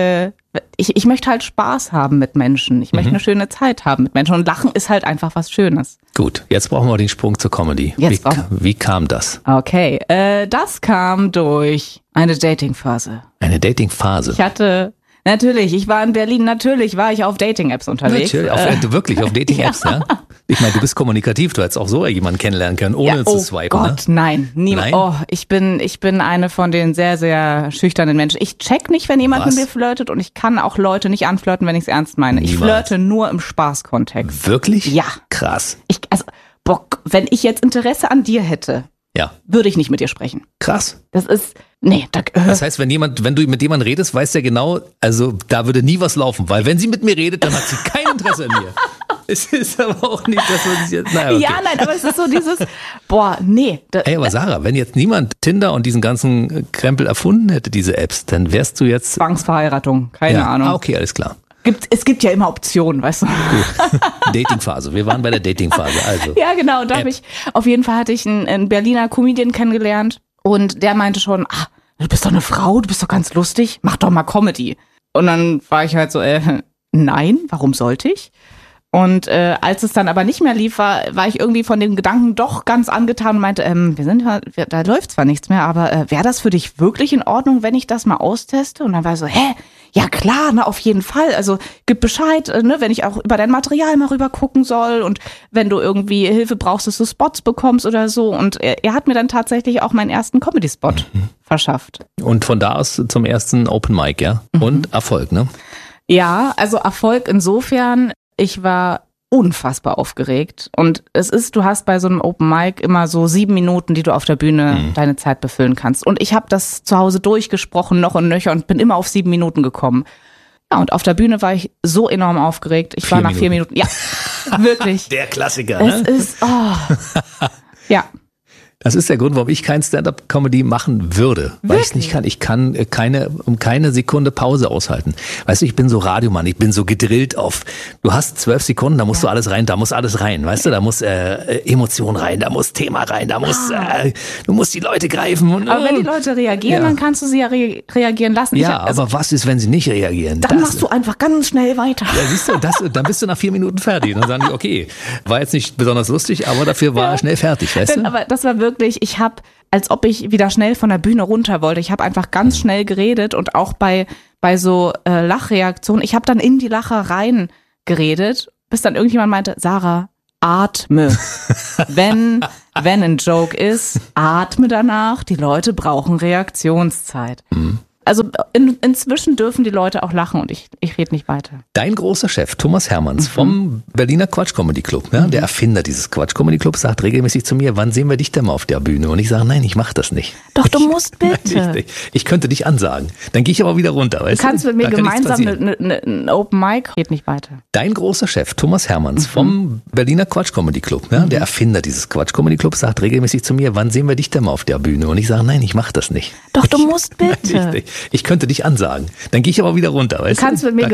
ich möchte halt Spaß haben mit Menschen. Ich möchte eine schöne Zeit haben mit Menschen. Und Lachen ist halt einfach was Schönes. Gut, jetzt brauchen wir den Sprung zur Comedy. Wie kam das? Okay, das kam durch eine Datingphase. Eine Datingphase? Ich war in Berlin, natürlich war ich auf Dating-Apps unterwegs. Natürlich, wirklich auf Dating-Apps, ja. Ich meine, du bist kommunikativ, du hättest auch so jemanden kennenlernen können, ohne zu swipen. Oh Gott, ne? nein, niemand. Oh, ich bin eine von den sehr, sehr schüchternen Menschen. Ich check nicht, wenn jemand mit mir flirtet und ich kann auch Leute nicht anflirten, wenn ich es ernst meine. Niemals. Ich flirte nur im Spaßkontext. Wirklich? Ja. Krass. Wenn ich jetzt Interesse an dir hätte, würde ich nicht mit dir sprechen. Krass. Das ist, Das heißt, wenn du mit jemandem redest, weiß der genau, also da würde nie was laufen, weil wenn sie mit mir redet, dann hat sie kein Interesse an mir. Es ist aber auch nicht, dass man sich jetzt, okay. Ja, nein, aber es ist so dieses, Aber Sarah, wenn jetzt niemand Tinder und diesen ganzen Krempel erfunden hätte, diese Apps, dann wärst du jetzt... Zwangsverheiratung, keine Ahnung. Okay, alles klar. Es gibt ja immer Optionen, weißt du. Gut. Datingphase. Wir waren bei der Datingphase. Also. Ja, genau. Und auf jeden Fall hatte ich einen Berliner Comedian kennengelernt und der meinte schon, du bist doch eine Frau, du bist doch ganz lustig, mach doch mal Comedy. Und dann war ich halt so, nein, warum sollte ich? Und als es dann aber nicht mehr lief, war ich irgendwie von dem Gedanken doch ganz angetan und meinte, da läuft zwar nichts mehr, aber wäre das für dich wirklich in Ordnung, wenn ich das mal austeste? Und dann war ich so, ja klar, auf jeden Fall. Also gib Bescheid, wenn ich auch über dein Material mal rüber gucken soll und wenn du irgendwie Hilfe brauchst, dass du Spots bekommst oder so. Und er hat mir dann tatsächlich auch meinen ersten Comedy-Spot verschafft. Und von da aus zum ersten Open Mic, ja? Und Erfolg, ne? Ja, also Erfolg insofern, ich war unfassbar aufgeregt. Und du hast bei so einem Open Mic immer so 7 Minuten, die du auf der Bühne deine Zeit befüllen kannst. Und ich habe das zu Hause durchgesprochen, noch und nöcher, und bin immer auf 7 Minuten gekommen. Ja, und auf der Bühne war ich so enorm aufgeregt. Ich war nach 4 Minuten. Ja, wirklich. Der Klassiker, ne? Es ist, ja. Das ist der Grund, warum ich kein Stand-up-Comedy machen würde. Weil ich es nicht kann. Ich kann keine Sekunde Pause aushalten. Weißt du, ich bin so Radiomann, ich bin so gedrillt auf, du hast 12 Sekunden, da musst du alles rein, da muss alles rein. Weißt du, da muss Emotion rein, da muss Thema rein, da muss, du musst die Leute greifen. Und, aber wenn die Leute reagieren, dann kannst du sie ja reagieren lassen. Ja, aber was ist, wenn sie nicht reagieren? Dann machst du einfach ganz schnell weiter. Ja, siehst du, dann bist du nach 4 Minuten fertig. Dann sagen die, okay, war jetzt nicht besonders lustig, aber dafür war er schnell fertig, weißt du? Aber das war wirklich, ich habe, als ob ich wieder schnell von der Bühne runter wollte, ich habe einfach ganz schnell geredet und auch bei so Lachreaktionen, ich habe dann in die Lacher rein geredet, bis dann irgendjemand meinte, Sarah, atme. Wenn ein Joke ist, atme danach, die Leute brauchen Reaktionszeit. Also inzwischen dürfen die Leute auch lachen und ich rede nicht weiter. Dein großer Chef, Thomas Hermanns vom Berliner Quatsch Comedy Club, ja, der Erfinder dieses Quatsch Comedy Clubs, sagt regelmäßig zu mir, wann sehen wir dich denn mal auf der Bühne? Und ich sage, nein, ich mache das nicht. Doch, du musst bitte. Ich könnte dich ansagen. Dann gehe ich aber wieder runter. Weißt du kannst mit mir gemeinsam ein Open Mic, geht nicht weiter. Dein großer Chef, Thomas Hermanns vom Berliner Quatsch Comedy Club, ja, der Erfinder dieses Quatsch Comedy Clubs, sagt regelmäßig zu mir, wann sehen wir dich denn mal auf der Bühne? Und ich sage, nein, ich mache das nicht. Doch, du musst bitte. Ich könnte dich ansagen. Dann gehe ich aber wieder runter. Weißt du kannst mit mir